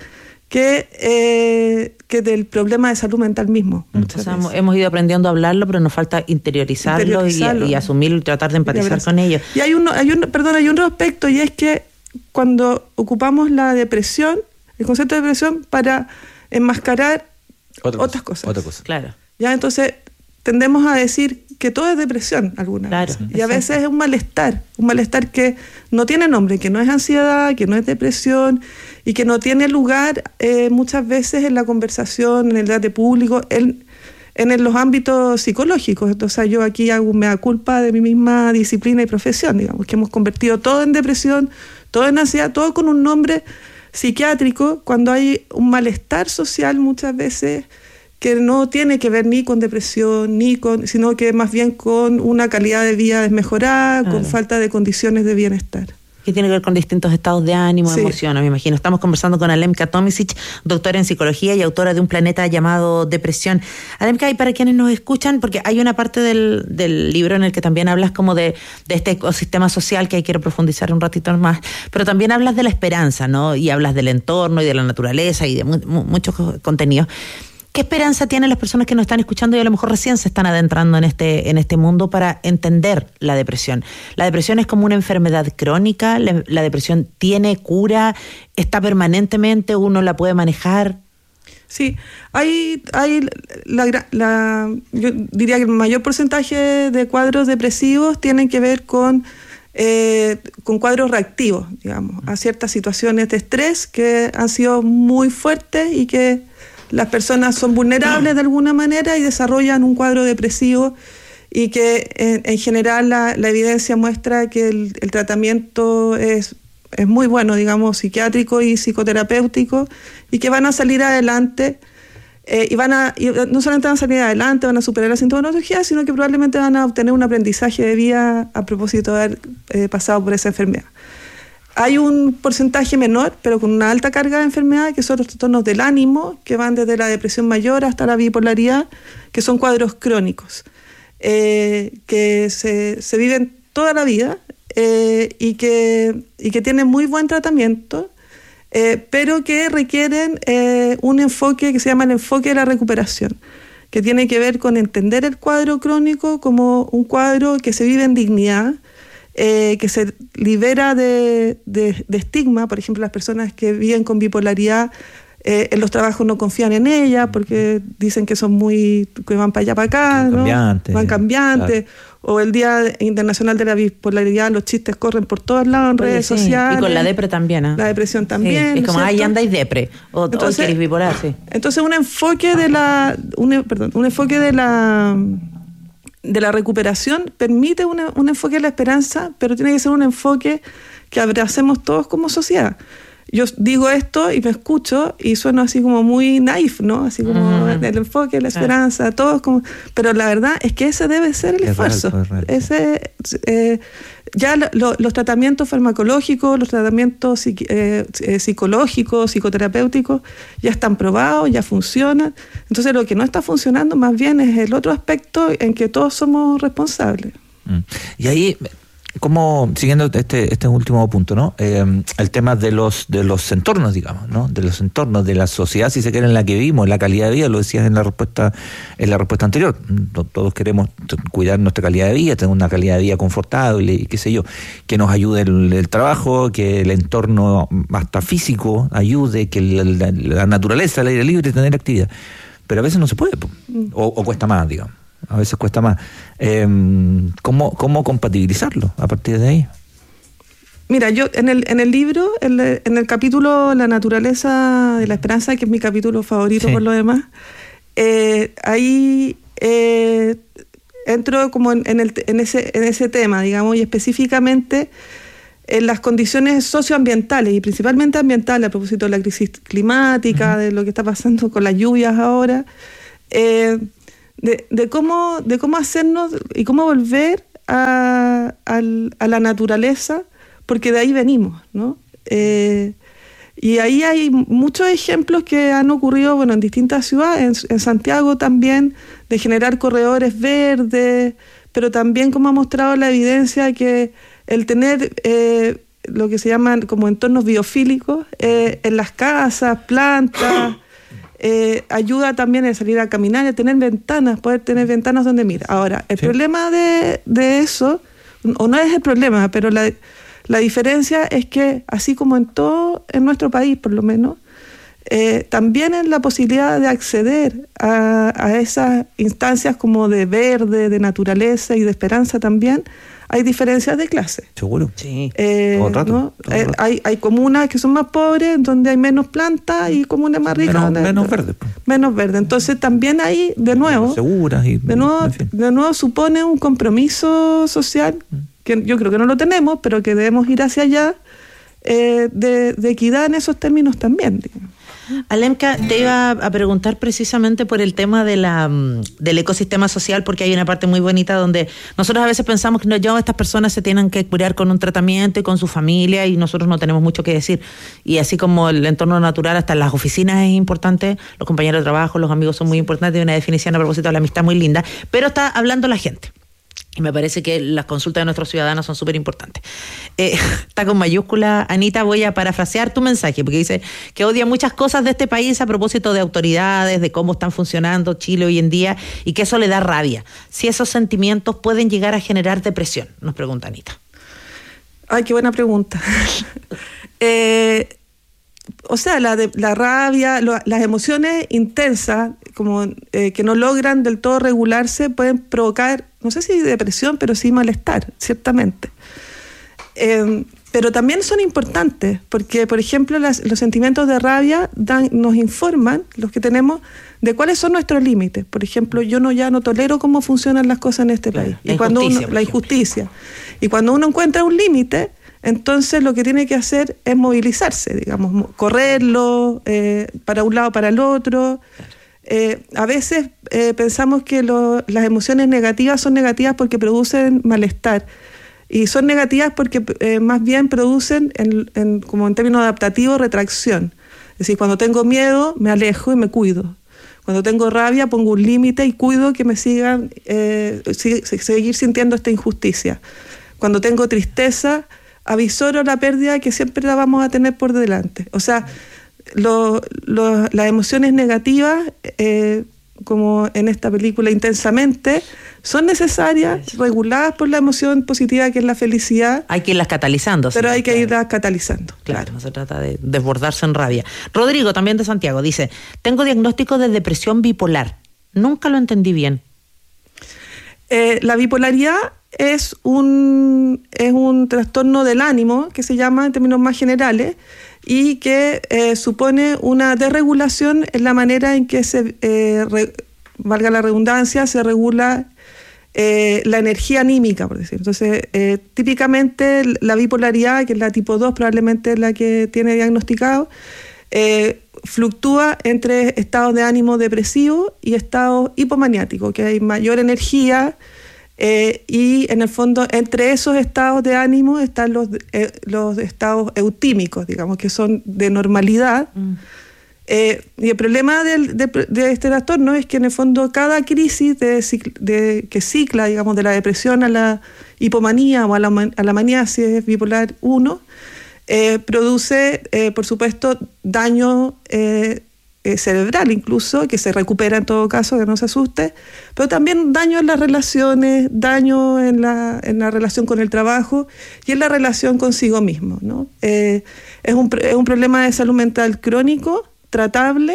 que del problema de salud mental mismo. O sea, hemos ido aprendiendo a hablarlo, pero nos falta interiorizarlo. Y asumirlo y tratar de empatizar con ello. Y hay un aspecto, y es que cuando ocupamos la depresión, el concepto de depresión, para enmascarar otras cosas. Claro. Ya, entonces tendemos a decir que todo es depresión alguna vez. Y a veces es un malestar que no tiene nombre, que no es ansiedad, que no es depresión, y que no tiene lugar muchas veces en la conversación, en el debate público, en los ámbitos psicológicos. Entonces yo aquí hago mea culpa de mi misma disciplina y profesión, digamos, que hemos convertido todo en depresión, todo en ansiedad, todo con un nombre psiquiátrico, cuando hay un malestar social muchas veces que no tiene que ver ni con depresión, sino que más bien con una calidad de vida desmejorada, con falta de condiciones de bienestar. Que tiene que ver con distintos estados de ánimo, emociones, me imagino. Estamos conversando con Alemka Tomisic, doctora en psicología y autora de Un planeta llamado Depresión. Alemka, y para quienes nos escuchan, porque hay una parte del libro en el que también hablas como de este ecosistema social que ahí quiero profundizar un ratito más, pero también hablas de la esperanza, ¿no? Y hablas del entorno y de la naturaleza y de muchos contenidos. ¿Qué esperanza tienen las personas que nos están escuchando y a lo mejor recién se están adentrando en este mundo para entender la depresión? ¿La depresión es como una enfermedad crónica? ¿La depresión tiene cura? ¿Está permanentemente? ¿Uno la puede manejar? Sí, yo diría que el mayor porcentaje de cuadros depresivos tienen que ver con cuadros reactivos, digamos, a ciertas situaciones de estrés que han sido muy fuertes y que las personas son vulnerables de alguna manera y desarrollan un cuadro depresivo, y que en general la evidencia muestra que el tratamiento es muy bueno, digamos, psiquiátrico y psicoterapéutico, y que van a salir adelante y no solamente van a salir adelante, van a superar la sintomatología, sino que probablemente van a obtener un aprendizaje de vida a propósito de haber pasado por esa enfermedad. Hay un porcentaje menor, pero con una alta carga de enfermedad, que son los trastornos del ánimo, que van desde la depresión mayor hasta la bipolaridad, que son cuadros crónicos, que se viven toda la vida y que tienen muy buen tratamiento, pero que requieren un enfoque que se llama el enfoque de la recuperación, que tiene que ver con entender el cuadro crónico como un cuadro que se vive en dignidad, que se libera de estigma. Por ejemplo, las personas que viven con bipolaridad en los trabajos no confían en ella porque dicen que que van para allá para acá, ¿no? Van cambiantes. Claro. O el Día Internacional de la Bipolaridad, los chistes corren por todos lados en redes sociales. Y con la depre también, ¿eh? La depresión también. Sí, es como, ahí andáis depre, o queréis bipolar, sí. Entonces un enfoque de la recuperación permite un enfoque de la esperanza, pero tiene que ser un enfoque que abracemos todos como sociedad. yo digo esto y me escucho y sueno así como muy naif, ¿no? Así como el enfoque, la esperanza, todo como... Pero la verdad es que ese debe ser el esfuerzo. Real. Ese... ya los tratamientos farmacológicos, los tratamientos psicológicos, psicoterapéuticos, ya están probados, ya funcionan. Entonces lo que no está funcionando más bien es el otro aspecto en que todos somos responsables. Y ahí, como siguiendo este último punto, ¿no? El tema de los entornos, digamos, ¿no? De los entornos, de la sociedad, si se quiere, en la que vivimos, la calidad de vida, lo decías en la respuesta anterior. Todos queremos cuidar nuestra calidad de vida, tener una calidad de vida confortable y qué sé yo, que nos ayude el trabajo, que el entorno hasta físico ayude, que la naturaleza, el aire libre, tener actividad. Pero a veces no se puede, o cuesta más, digamos. A veces cuesta más. ¿Cómo compatibilizarlo a partir de ahí? Mira, yo en el libro, en el capítulo La naturaleza de la esperanza, que es mi capítulo favorito por lo demás, ahí entro como en ese tema, digamos, y específicamente en las condiciones socioambientales y principalmente ambientales, a propósito de la crisis climática, de lo que está pasando con las lluvias ahora, de cómo hacernos y cómo volver a la naturaleza, porque de ahí venimos, ¿no? Y ahí hay muchos ejemplos que han ocurrido, bueno, en distintas ciudades, en Santiago también, de generar corredores verdes, pero también como ha mostrado la evidencia que el tener lo que se llaman como entornos biofílicos en las casas, plantas, ayuda también a salir a caminar y a tener ventanas, poder tener ventanas donde mira. Ahora, el problema de eso, o no es el problema, pero la diferencia es que, así como en todo, en nuestro país por lo menos, también en la posibilidad de acceder a esas instancias como de verde, de naturaleza y de esperanza también, hay diferencias de clase. Seguro. Sí. ¿No? Hay comunas que son más pobres, donde hay menos plantas, y comunas más ricas. Menos verde. Menos verde. Entonces también ahí, de nuevo, seguras y, de nuevo supone un compromiso social, que yo creo que no lo tenemos, pero que debemos ir hacia allá, de equidad en esos términos también, digamos. Alemka, te iba a preguntar precisamente por el tema del ecosistema social, porque hay una parte muy bonita donde nosotros a veces pensamos que estas personas se tienen que curar con un tratamiento y con su familia, y nosotros no tenemos mucho que decir. Y así como el entorno natural, hasta en las oficinas es importante, los compañeros de trabajo, los amigos son muy importantes, y una definición a propósito de la amistad muy linda, pero está hablando la gente. Y me parece que las consultas de nuestros ciudadanos son súper importantes. Está con mayúscula, Anita, voy a parafrasear tu mensaje, porque dice que odia muchas cosas de este país a propósito de autoridades, de cómo están funcionando Chile hoy en día, y que eso le da rabia. Si esos sentimientos pueden llegar a generar depresión, nos pregunta Anita. Ay, qué buena pregunta. O sea, la rabia, las emociones intensas, como que no logran del todo regularse, pueden provocar, no sé si depresión, pero sí malestar, ciertamente. Pero también son importantes, porque, por ejemplo, los sentimientos de rabia nos informan, los que tenemos, de cuáles son nuestros límites. Por ejemplo, yo ya no tolero cómo funcionan las cosas en este país. La injusticia. Y cuando uno encuentra un límite, entonces lo que tiene que hacer es movilizarse, digamos, correrlo para un lado, para el otro. A veces pensamos que las emociones negativas son negativas porque producen malestar, y son negativas porque más bien producen, como en términos adaptativos, retracción. Es decir, cuando tengo miedo me alejo y me cuido. Cuando tengo rabia pongo un límite y cuido que me sigan seguir sintiendo esta injusticia. Cuando tengo tristeza avisoro la pérdida, que siempre la vamos a tener por delante. O sea, las emociones negativas, como en esta película Intensamente, son necesarias, reguladas por la emoción positiva, que es la felicidad. Hay que irlas catalizando. Pero hay que irlas catalizando. Claro, no se trata de desbordarse en rabia. Rodrigo, también de Santiago, dice: tengo diagnóstico de depresión bipolar. Nunca lo entendí bien. La bipolaridad es un trastorno del ánimo, que se llama en términos más generales, y que supone una desregulación en la manera en que valga la redundancia, se regula la energía anímica, por decir. Entonces, típicamente la bipolaridad, que es la tipo 2, probablemente es la que tiene diagnosticado, fluctúa entre estados de ánimo depresivo y estados hipomaniáticos, que hay mayor energía, y en el fondo entre esos estados de ánimo están los estados eutímicos, digamos, que son de normalidad. Y el problema de este trastorno es que en el fondo cada crisis que cicla, digamos, de la depresión a la hipomanía o a la manía, si es bipolar 1, produce, por supuesto, daño cerebral incluso, que se recupera en todo caso, que no se asuste, pero también daño en las relaciones, daño en la relación con el trabajo y en la relación consigo mismo, ¿no? Es un problema de salud mental crónico, tratable,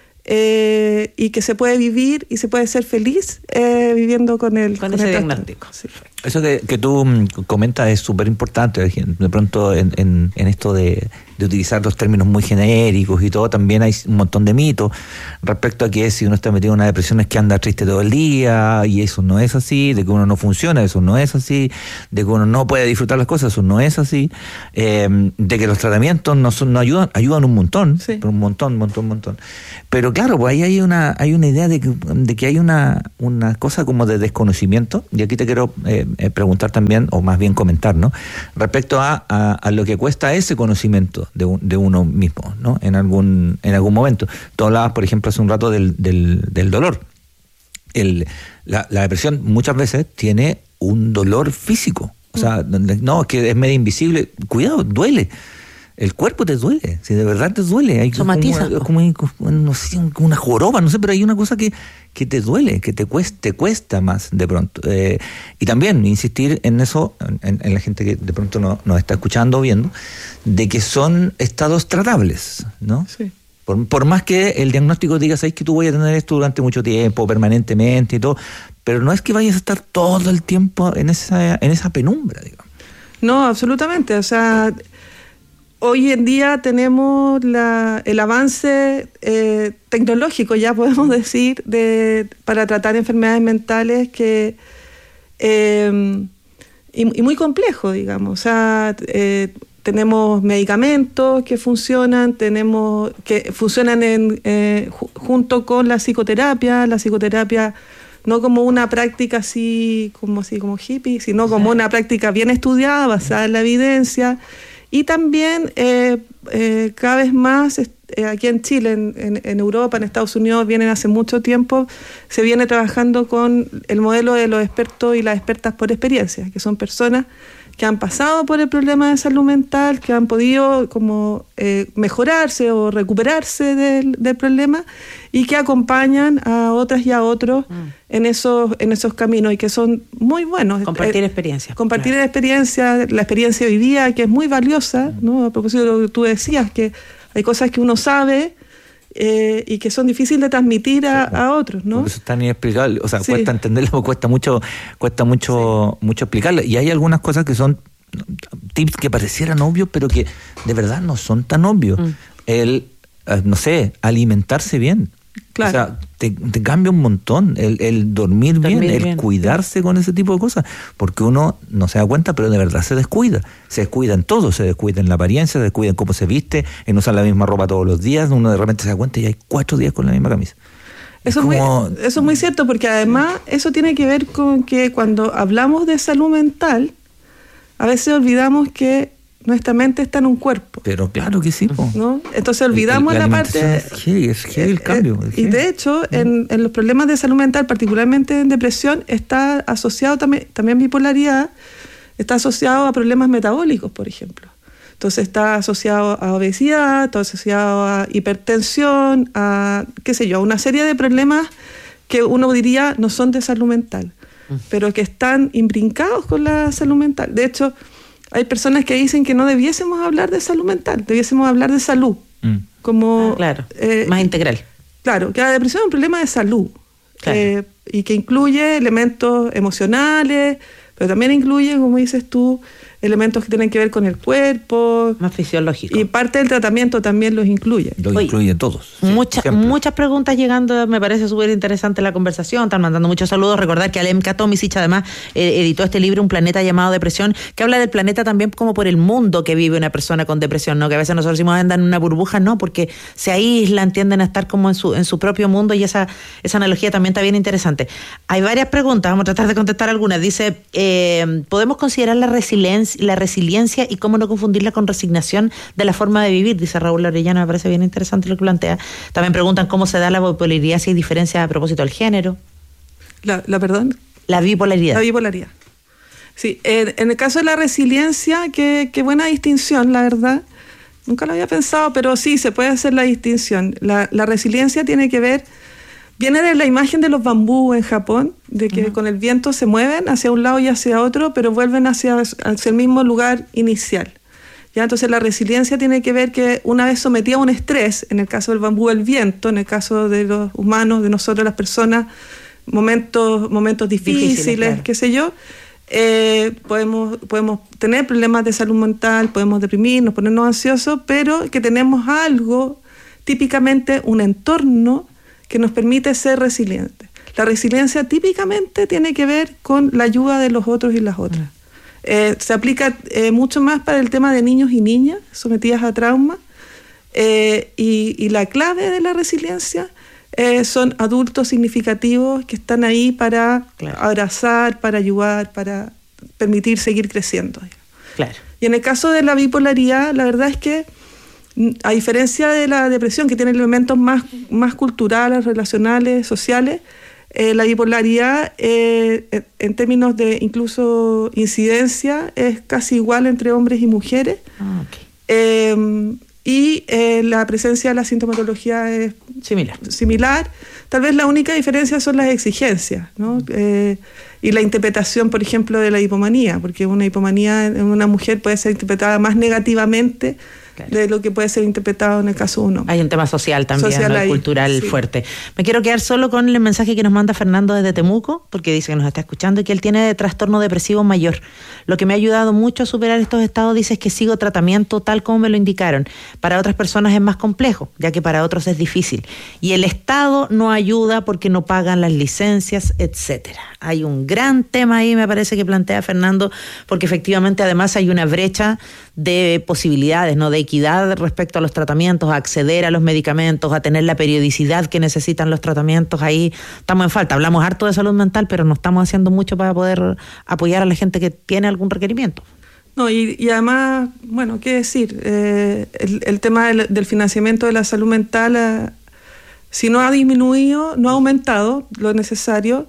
y que se puede vivir y se puede ser feliz viviendo con ese diagnóstico. Sí. Eso que tú comentas es súper importante. De pronto en esto de utilizar los términos muy genéricos y todo, también hay un montón de mitos respecto a que si uno está metido en una depresión es que anda triste todo el día, y eso no es así, de que uno no funciona, eso no es así, de que uno no puede disfrutar las cosas, eso no es así, de que los tratamientos no ayudan un montón, sí. Pero un montón. Pero claro, pues ahí hay una idea de que hay una cosa como de desconocimiento, y aquí te quiero preguntar también, o más bien comentar, ¿no? Respecto a lo que cuesta ese conocimiento de uno mismo, ¿no? En algún momento. Tú hablabas, por ejemplo, hace un rato del dolor. La depresión muchas veces tiene un dolor físico. O sea, no, que es medio invisible. Cuidado, duele. El cuerpo te duele, si de verdad te duele. Hay somatiza. Como no sé, una joroba, no sé, pero hay una cosa que te duele, que te cuesta más de pronto. Y también insistir en eso, en la gente que de pronto nos está escuchando o viendo, de que son estados tratables, ¿no? Sí. Por más que el diagnóstico diga, sabes que tú voy a tener esto durante mucho tiempo, permanentemente y todo, pero no es que vayas a estar todo el tiempo en esa penumbra, digamos. No, absolutamente. O sea, hoy en día tenemos el avance tecnológico, ya podemos decir, para tratar enfermedades mentales que y muy complejo, digamos. O sea, tenemos medicamentos que funcionan, junto con la psicoterapia no como una práctica así como hippie, sino como una práctica bien estudiada, basada en la evidencia. Y también cada vez más aquí en Chile, en Europa, en Estados Unidos, vienen hace mucho tiempo, se viene trabajando con el modelo de los expertos y las expertas por experiencia, que son personas que han pasado por el problema de salud mental, que han podido como mejorarse o recuperarse del problema, y que acompañan a otras y a otros en esos caminos, y que son muy buenos. Compartir experiencias. Compartir la experiencia vivida, que es muy valiosa, ¿no? A propósito de lo que tú decías, que hay cosas que uno sabe y que son difíciles de transmitir a otros, ¿no? Por eso es tan inexplicable, o sea, Sí. cuesta entenderlo, cuesta mucho explicarlo, y hay algunas cosas que son tips que parecieran obvios, pero que de verdad no son tan obvios. No sé, alimentarse bien. Claro. O sea, te cambia un montón el dormir bien, el cuidarse con ese tipo de cosas, porque uno no se da cuenta, pero de verdad se descuida en todo, se descuida en la apariencia, se descuida en cómo se viste, en usar la misma ropa todos los días. Uno de repente se da cuenta y hay 4 días con la misma camisa. Eso es muy cierto, porque además eso tiene que ver con que cuando hablamos de salud mental, a veces olvidamos que nuestra mente está en un cuerpo. Pero claro que sí, ¿no? Entonces olvidamos la parte... Es heavy el cambio. Y de hecho, en los problemas de salud mental, particularmente en depresión, está asociado también bipolaridad, está asociado a problemas metabólicos, por ejemplo. Entonces está asociado a obesidad, está asociado a hipertensión, a una serie de problemas que uno diría no son de salud mental, pero que están imbrincados con la salud mental. De hecho, hay personas que dicen que no debiésemos hablar de salud mental, debiésemos hablar de salud. Como, más integral. Claro, que la depresión es un problema de salud, y que incluye elementos emocionales, pero también incluye, como dices tú, elementos que tienen que ver con el cuerpo. Más fisiológico. Y parte del tratamiento también los incluye. Los incluye todos. Muchas preguntas llegando, me parece súper interesante la conversación, están mandando muchos saludos. Recordar que Alemka Tomisic además editó este libro, Un planeta llamado depresión, que habla del planeta también como por el mundo que vive una persona con depresión, ¿no? Que a veces nosotros decimos andan en una burbuja, no, porque se aíslan, tienden a estar como en su propio mundo, y esa analogía también está bien interesante. Hay varias preguntas, vamos a tratar de contestar algunas. Dice, ¿podemos considerar la resiliencia y cómo no confundirla con resignación de la forma de vivir? Dice Raúl Orellana, me parece bien interesante lo que plantea. También preguntan cómo se da la bipolaridad, si hay diferencia a propósito del género. ¿Perdón? La bipolaridad. La bipolaridad. Sí, en el caso de la resiliencia, qué buena distinción, la verdad. Nunca lo había pensado, pero sí, se puede hacer la distinción. La resiliencia tiene que ver, viene de la imagen de los bambú en Japón, de que con el viento se mueven hacia un lado y hacia otro, pero vuelven hacia el mismo lugar inicial. ¿Ya? Entonces la resiliencia tiene que ver que una vez sometida a un estrés, en el caso del bambú el viento, en el caso de los humanos, de nosotros las personas, momentos difíciles, claro, qué sé yo, podemos tener problemas de salud mental, podemos deprimirnos, ponernos ansiosos, pero que tenemos algo, típicamente un entorno que nos permite ser resilientes. La resiliencia típicamente tiene que ver con la ayuda de los otros y las otras. Se aplica mucho más para el tema de niños y niñas sometidas a trauma, y la clave de la resiliencia son adultos significativos que están ahí para abrazar, para ayudar, para permitir seguir creciendo. Claro. Y en el caso de la bipolaridad, la verdad es que, a diferencia de la depresión, que tiene elementos más culturales, relacionales, sociales, la bipolaridad, en términos de incluso incidencia, es casi igual entre hombres y mujeres. Y la presencia de la sintomatología es similar. Tal vez la única diferencia son las exigencias, ¿no? Y la interpretación, por ejemplo, de la hipomanía, porque una hipomanía en una mujer puede ser interpretada más negativamente, claro, de lo que puede ser interpretado en el caso de un hombre. Hay un tema social también, ¿no? Cultural, sí, fuerte. Me quiero quedar solo con el mensaje que nos manda Fernando desde Temuco, porque dice que nos está escuchando y que él tiene trastorno depresivo mayor. Lo que me ha ayudado mucho a superar estos estados, dice, es que sigo tratamiento tal como me lo indicaron. Para otras personas es más complejo, ya que para otros es difícil. Y el Estado no ayuda porque no pagan las licencias, etcétera. Hay un gran tema ahí, me parece, que plantea Fernando, porque efectivamente además hay una brecha de posibilidades, ¿no? De equidad respecto a los tratamientos, a acceder a los medicamentos, a tener la periodicidad que necesitan los tratamientos. Ahí estamos en falta. Hablamos harto de salud mental, pero no estamos haciendo mucho para poder apoyar a la gente que tiene algún requerimiento. No, y además, bueno, qué decir, el tema del financiamiento de la salud mental, si no ha disminuido, no ha aumentado lo necesario.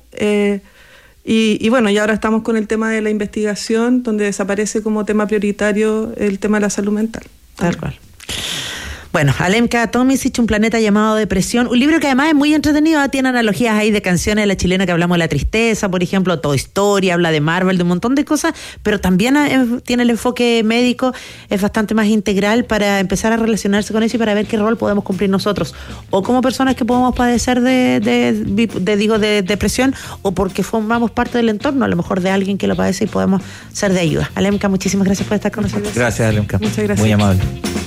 Y bueno, y ahora estamos con el tema de la investigación, donde desaparece como tema prioritario el tema de la salud mental. Tal cual. Bueno, Alemka Tomisic, Un planeta llamado depresión, un libro que además es muy entretenido, tiene analogías ahí de canciones de la chilena que hablamos de la tristeza, por ejemplo, Toy Story, habla de Marvel, de un montón de cosas, pero también tiene el enfoque médico, es bastante más integral para empezar a relacionarse con eso y para ver qué rol podemos cumplir nosotros, o como personas que podemos padecer de depresión, o porque formamos parte del entorno, a lo mejor de alguien que lo padece y podemos ser de ayuda. Alemka, muchísimas gracias por estar con nosotros. Gracias, Alemka. Muchas gracias. Muy amable.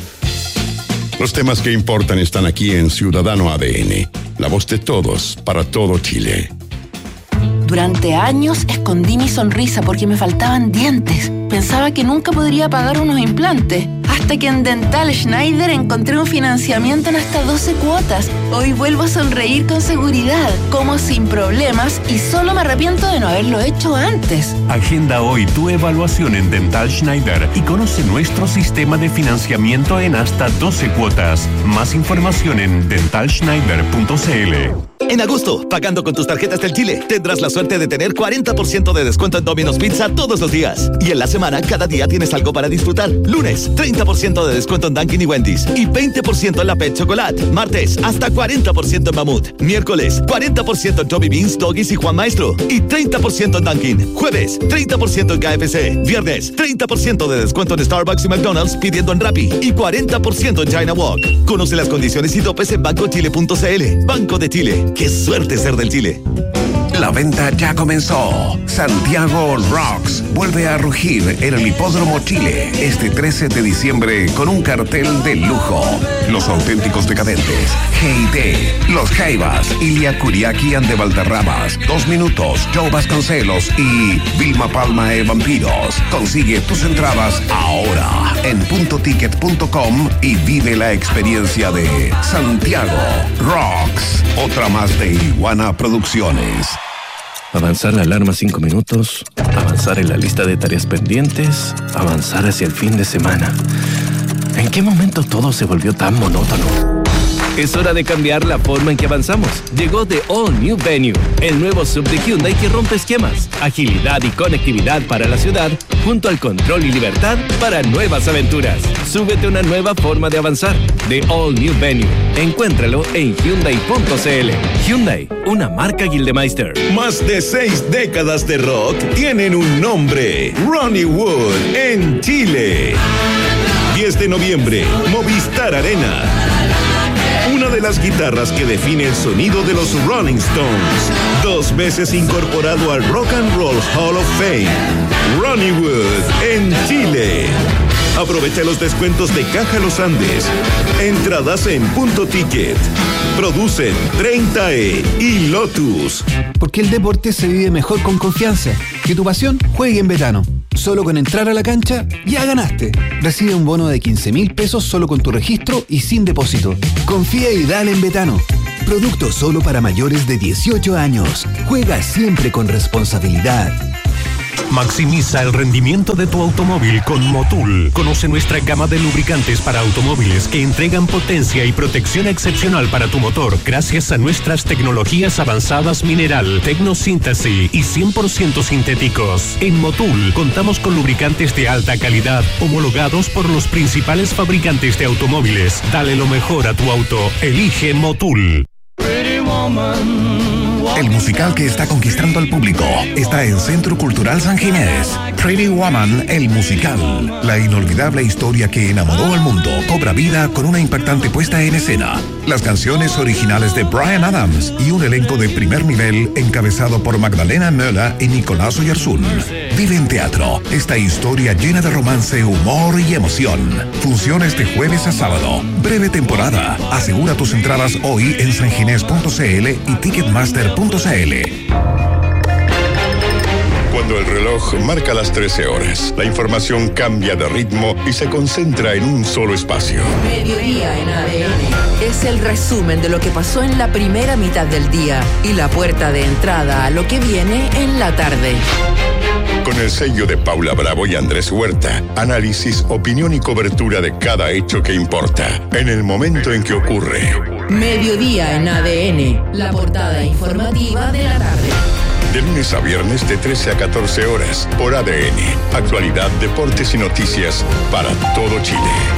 Los temas que importan están aquí en Ciudadano ADN, la voz de todos para todo Chile. Durante años escondí mi sonrisa porque me faltaban dientes. Pensaba que nunca podría pagar unos implantes. Hasta que en Dental Schneider encontré un financiamiento en hasta 12 cuotas. Hoy vuelvo a sonreír con seguridad, como sin problemas, y solo me arrepiento de no haberlo hecho antes. Agenda hoy tu evaluación en Dental Schneider y conoce nuestro sistema de financiamiento en hasta 12 cuotas. Más información en dentalschneider.cl. En agosto, pagando con tus tarjetas del Chile, tendrás la suerte de tener 40% de descuento en Domino's Pizza todos los días. Y en la semana, cada día tienes algo para disfrutar. Lunes, 30% de descuento en Dunkin' y Wendy's. Y 20% en la Pet Chocolate. Martes, hasta 40% en Mamut. Miércoles, 40% en Tommy Beans, Doggies y Juan Maestro. Y 30% en Dunkin'. Jueves, 30% en KFC. Viernes, 30% de descuento en Starbucks y McDonald's pidiendo en Rappi. Y 40% en China Walk. Conoce las condiciones y topes en bancochile.cl. Banco de Chile. ¡Qué suerte ser del Chile! La venta ya comenzó. Santiago Rocks vuelve a rugir en el Hipódromo Chile este 13 de diciembre con un cartel de lujo. Los auténticos decadentes, G&D, Los Jaivas, Ilia Kuriaki and de Valderramas, 2 Minutos, Joe Vasconcelos y Vilma Palma e Vampiros. Consigue tus entradas ahora en puntoticket.com y vive la experiencia de Santiago Rocks. Otra más de Iguana Producciones. Avanzar la alarma 5 minutos, avanzar en la lista de tareas pendientes, avanzar hacia el fin de semana. ¿En qué momento todo se volvió tan monótono? Es hora de cambiar la forma en que avanzamos. Llegó The All New Venue, el nuevo sub de Hyundai que rompe esquemas, agilidad y conectividad para la ciudad, junto al control y libertad para nuevas aventuras. Súbete a una nueva forma de avanzar. The All New Venue. Encuéntralo en Hyundai.cl. Hyundai, una marca Gildemeister. Más de 6 décadas de rock tienen un nombre: Ronnie Wood en Chile. 10 de noviembre, Movistar Arena. Una de las guitarras que define el sonido de los Rolling Stones. 2 veces incorporado al Rock and Roll Hall of Fame. Ronnie Wood en Chile. Aprovecha los descuentos de Caja Los Andes. Entradas en Punto Ticket. Producen 30E y Lotus. Porque el deporte se vive mejor con confianza. Que tu pasión juegue en Betano. Solo con entrar a la cancha, ya ganaste. Recibe un bono de 15.000 pesos solo con tu registro y sin depósito. Confía y dale en Betano. Producto solo para mayores de 18 años. Juega siempre con responsabilidad. Maximiza el rendimiento de tu automóvil con Motul. Conoce nuestra gama de lubricantes para automóviles que entregan potencia y protección excepcional para tu motor gracias a nuestras tecnologías avanzadas mineral, tecnosíntesis y 100% sintéticos. En Motul contamos con lubricantes de alta calidad homologados por los principales fabricantes de automóviles. Dale lo mejor a tu auto. Elige Motul. El musical que está conquistando al público está en Centro Cultural San Ginés. Pretty Woman, el musical. La inolvidable historia que enamoró al mundo cobra vida con una impactante puesta en escena. Las canciones originales de Bryan Adams y un elenco de primer nivel encabezado por Magdalena Möller y Nicolás Oyarzún. Vive en teatro esta historia llena de romance, humor y emoción. Funciones de jueves a sábado. Breve temporada. Asegura tus entradas hoy en sanginés.cl y Ticketmaster.cl. Cuando el reloj marca las 13 horas, la información cambia de ritmo y se concentra en un solo espacio. Mediodía en ADN. Es el resumen de lo que pasó en la primera mitad del día y la puerta de entrada a lo que viene en la tarde. Con el sello de Paula Bravo y Andrés Huerta, análisis, opinión y cobertura de cada hecho que importa, en el momento en que ocurre. Mediodía en ADN, la portada informativa de la tarde. De lunes a viernes de 13 a 14 horas por ADN. Actualidad, deportes y noticias para todo Chile.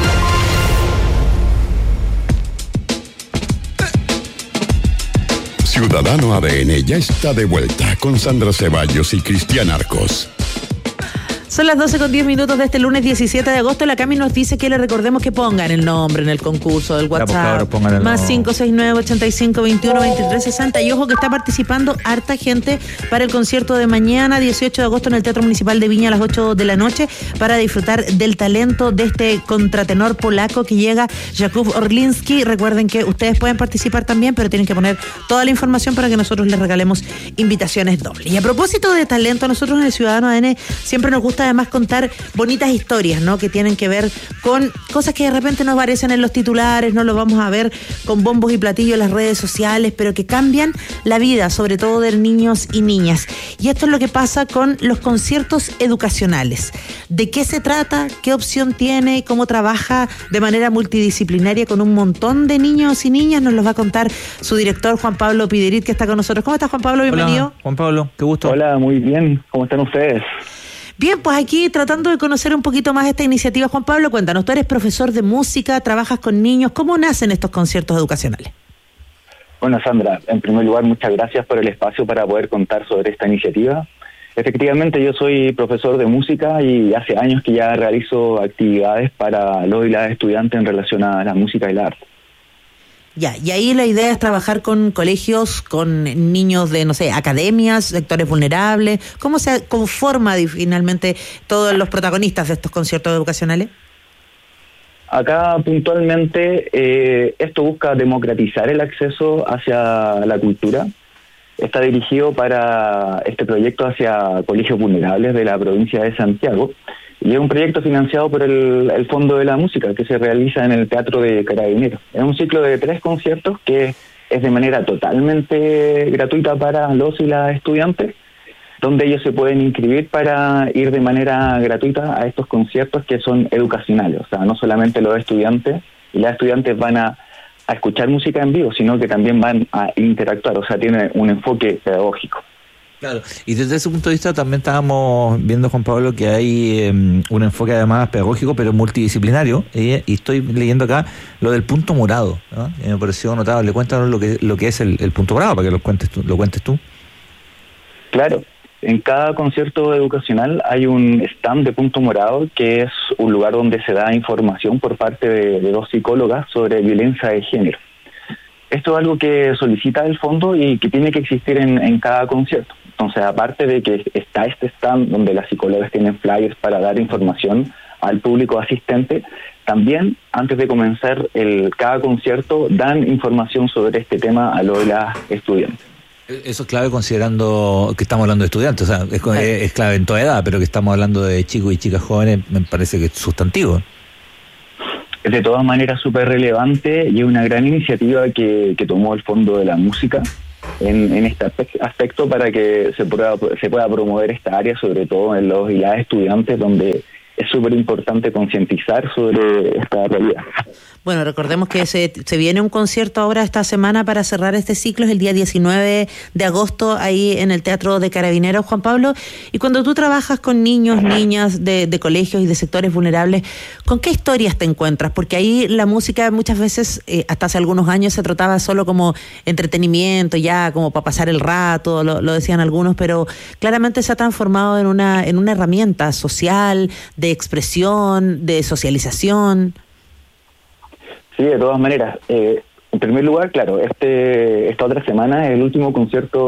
Ciudadano ADN ya está de vuelta con Sandra Ceballos y Cristian Arcos. Son las 12:10 de este lunes 17 de agosto. La Cami nos dice que le recordemos que pongan el nombre en el concurso del WhatsApp. Más 569-8521-2360. Y ojo que está participando harta gente para el concierto de mañana, 18 de agosto, en el Teatro Municipal de Viña a las 8 de la noche, para disfrutar del talento de este contratenor polaco que llega, Jakub Orlinski. Recuerden que ustedes pueden participar también, pero tienen que poner toda la información para que nosotros les regalemos invitaciones dobles. Y a propósito de talento, nosotros en el Ciudadano ADN siempre nos gusta además contar bonitas historias, ¿no? Que tienen que ver con cosas que de repente no aparecen en los titulares, no lo vamos a ver con bombos y platillos en las redes sociales, pero que cambian la vida, sobre todo de niños y niñas. Y esto es lo que pasa con los conciertos educacionales. ¿De qué se trata? ¿Qué opción tiene? ¿Cómo trabaja de manera multidisciplinaria con un montón de niños y niñas? Nos lo va a contar su director, Juan Pablo Piderit, que está con nosotros. ¿Cómo estás, Juan Pablo? Bienvenido. Hola, Juan Pablo, qué gusto. Hola, muy bien. ¿Cómo están ustedes? Bien, pues aquí tratando de conocer un poquito más esta iniciativa. Juan Pablo, cuéntanos, tú eres profesor de música, trabajas con niños. ¿Cómo nacen estos conciertos educacionales? Bueno, Sandra, en primer lugar, muchas gracias por el espacio para poder contar sobre esta iniciativa. Efectivamente, yo soy profesor de música y hace años que ya realizo actividades para los y las estudiantes en relación a la música y el arte. Ya, y ahí la idea es trabajar con colegios, con niños de, no sé, academias, sectores vulnerables. ¿Cómo se conforma finalmente todos los protagonistas de estos conciertos educacionales? Acá puntualmente esto busca democratizar el acceso hacia la cultura. Está dirigido para este proyecto hacia colegios vulnerables de la provincia de Santiago. Y es un proyecto financiado por el Fondo de la Música que se realiza en el Teatro de Carabineros. Es un ciclo de 3 conciertos que es de manera totalmente gratuita para los y las estudiantes, donde ellos se pueden inscribir para ir de manera gratuita a estos conciertos que son educacionales. O sea, no solamente los estudiantes y las estudiantes van a escuchar música en vivo, sino que también van a interactuar. O sea, tiene un enfoque pedagógico. Claro, y desde ese punto de vista también estábamos viendo, Juan Pablo, que hay un enfoque además pedagógico, pero multidisciplinario, y estoy leyendo acá lo del punto morado, ¿no? Me pareció notable. Cuéntanos lo que es el punto morado, para que lo cuentes tú. Claro, en cada concierto educacional hay un stand de punto morado, que es un lugar donde se da información por parte de 2 psicólogas sobre violencia de género. Esto es algo que solicita el fondo y que tiene que existir en cada concierto. Entonces, aparte de que está este stand donde las psicólogas tienen flyers para dar información al público asistente, también antes de comenzar cada concierto dan información sobre este tema a los y las estudiantes. Eso es clave considerando que estamos hablando de estudiantes, o sea, es clave en toda edad, pero que estamos hablando de chicos y chicas jóvenes, me parece que es sustantivo. Es de todas maneras súper relevante y es una gran iniciativa que tomó el Fondo de la Música en este aspecto para que se pueda promover esta área, sobre todo en los y las estudiantes, donde es súper importante concientizar sobre esta realidad. Bueno, recordemos que se viene un concierto ahora esta semana para cerrar este ciclo, es el día 19 de agosto, ahí en el Teatro de Carabineros, Juan Pablo. Y cuando tú trabajas con niños, niñas de colegios y de sectores vulnerables, ¿con qué historias te encuentras? Porque ahí la música muchas veces, hasta hace algunos años, se trataba solo como entretenimiento, ya como para pasar el rato, lo decían algunos, pero claramente se ha transformado en una herramienta social, de expresión, de socialización. Sí, de todas maneras. En primer lugar, claro, esta otra semana es el último concierto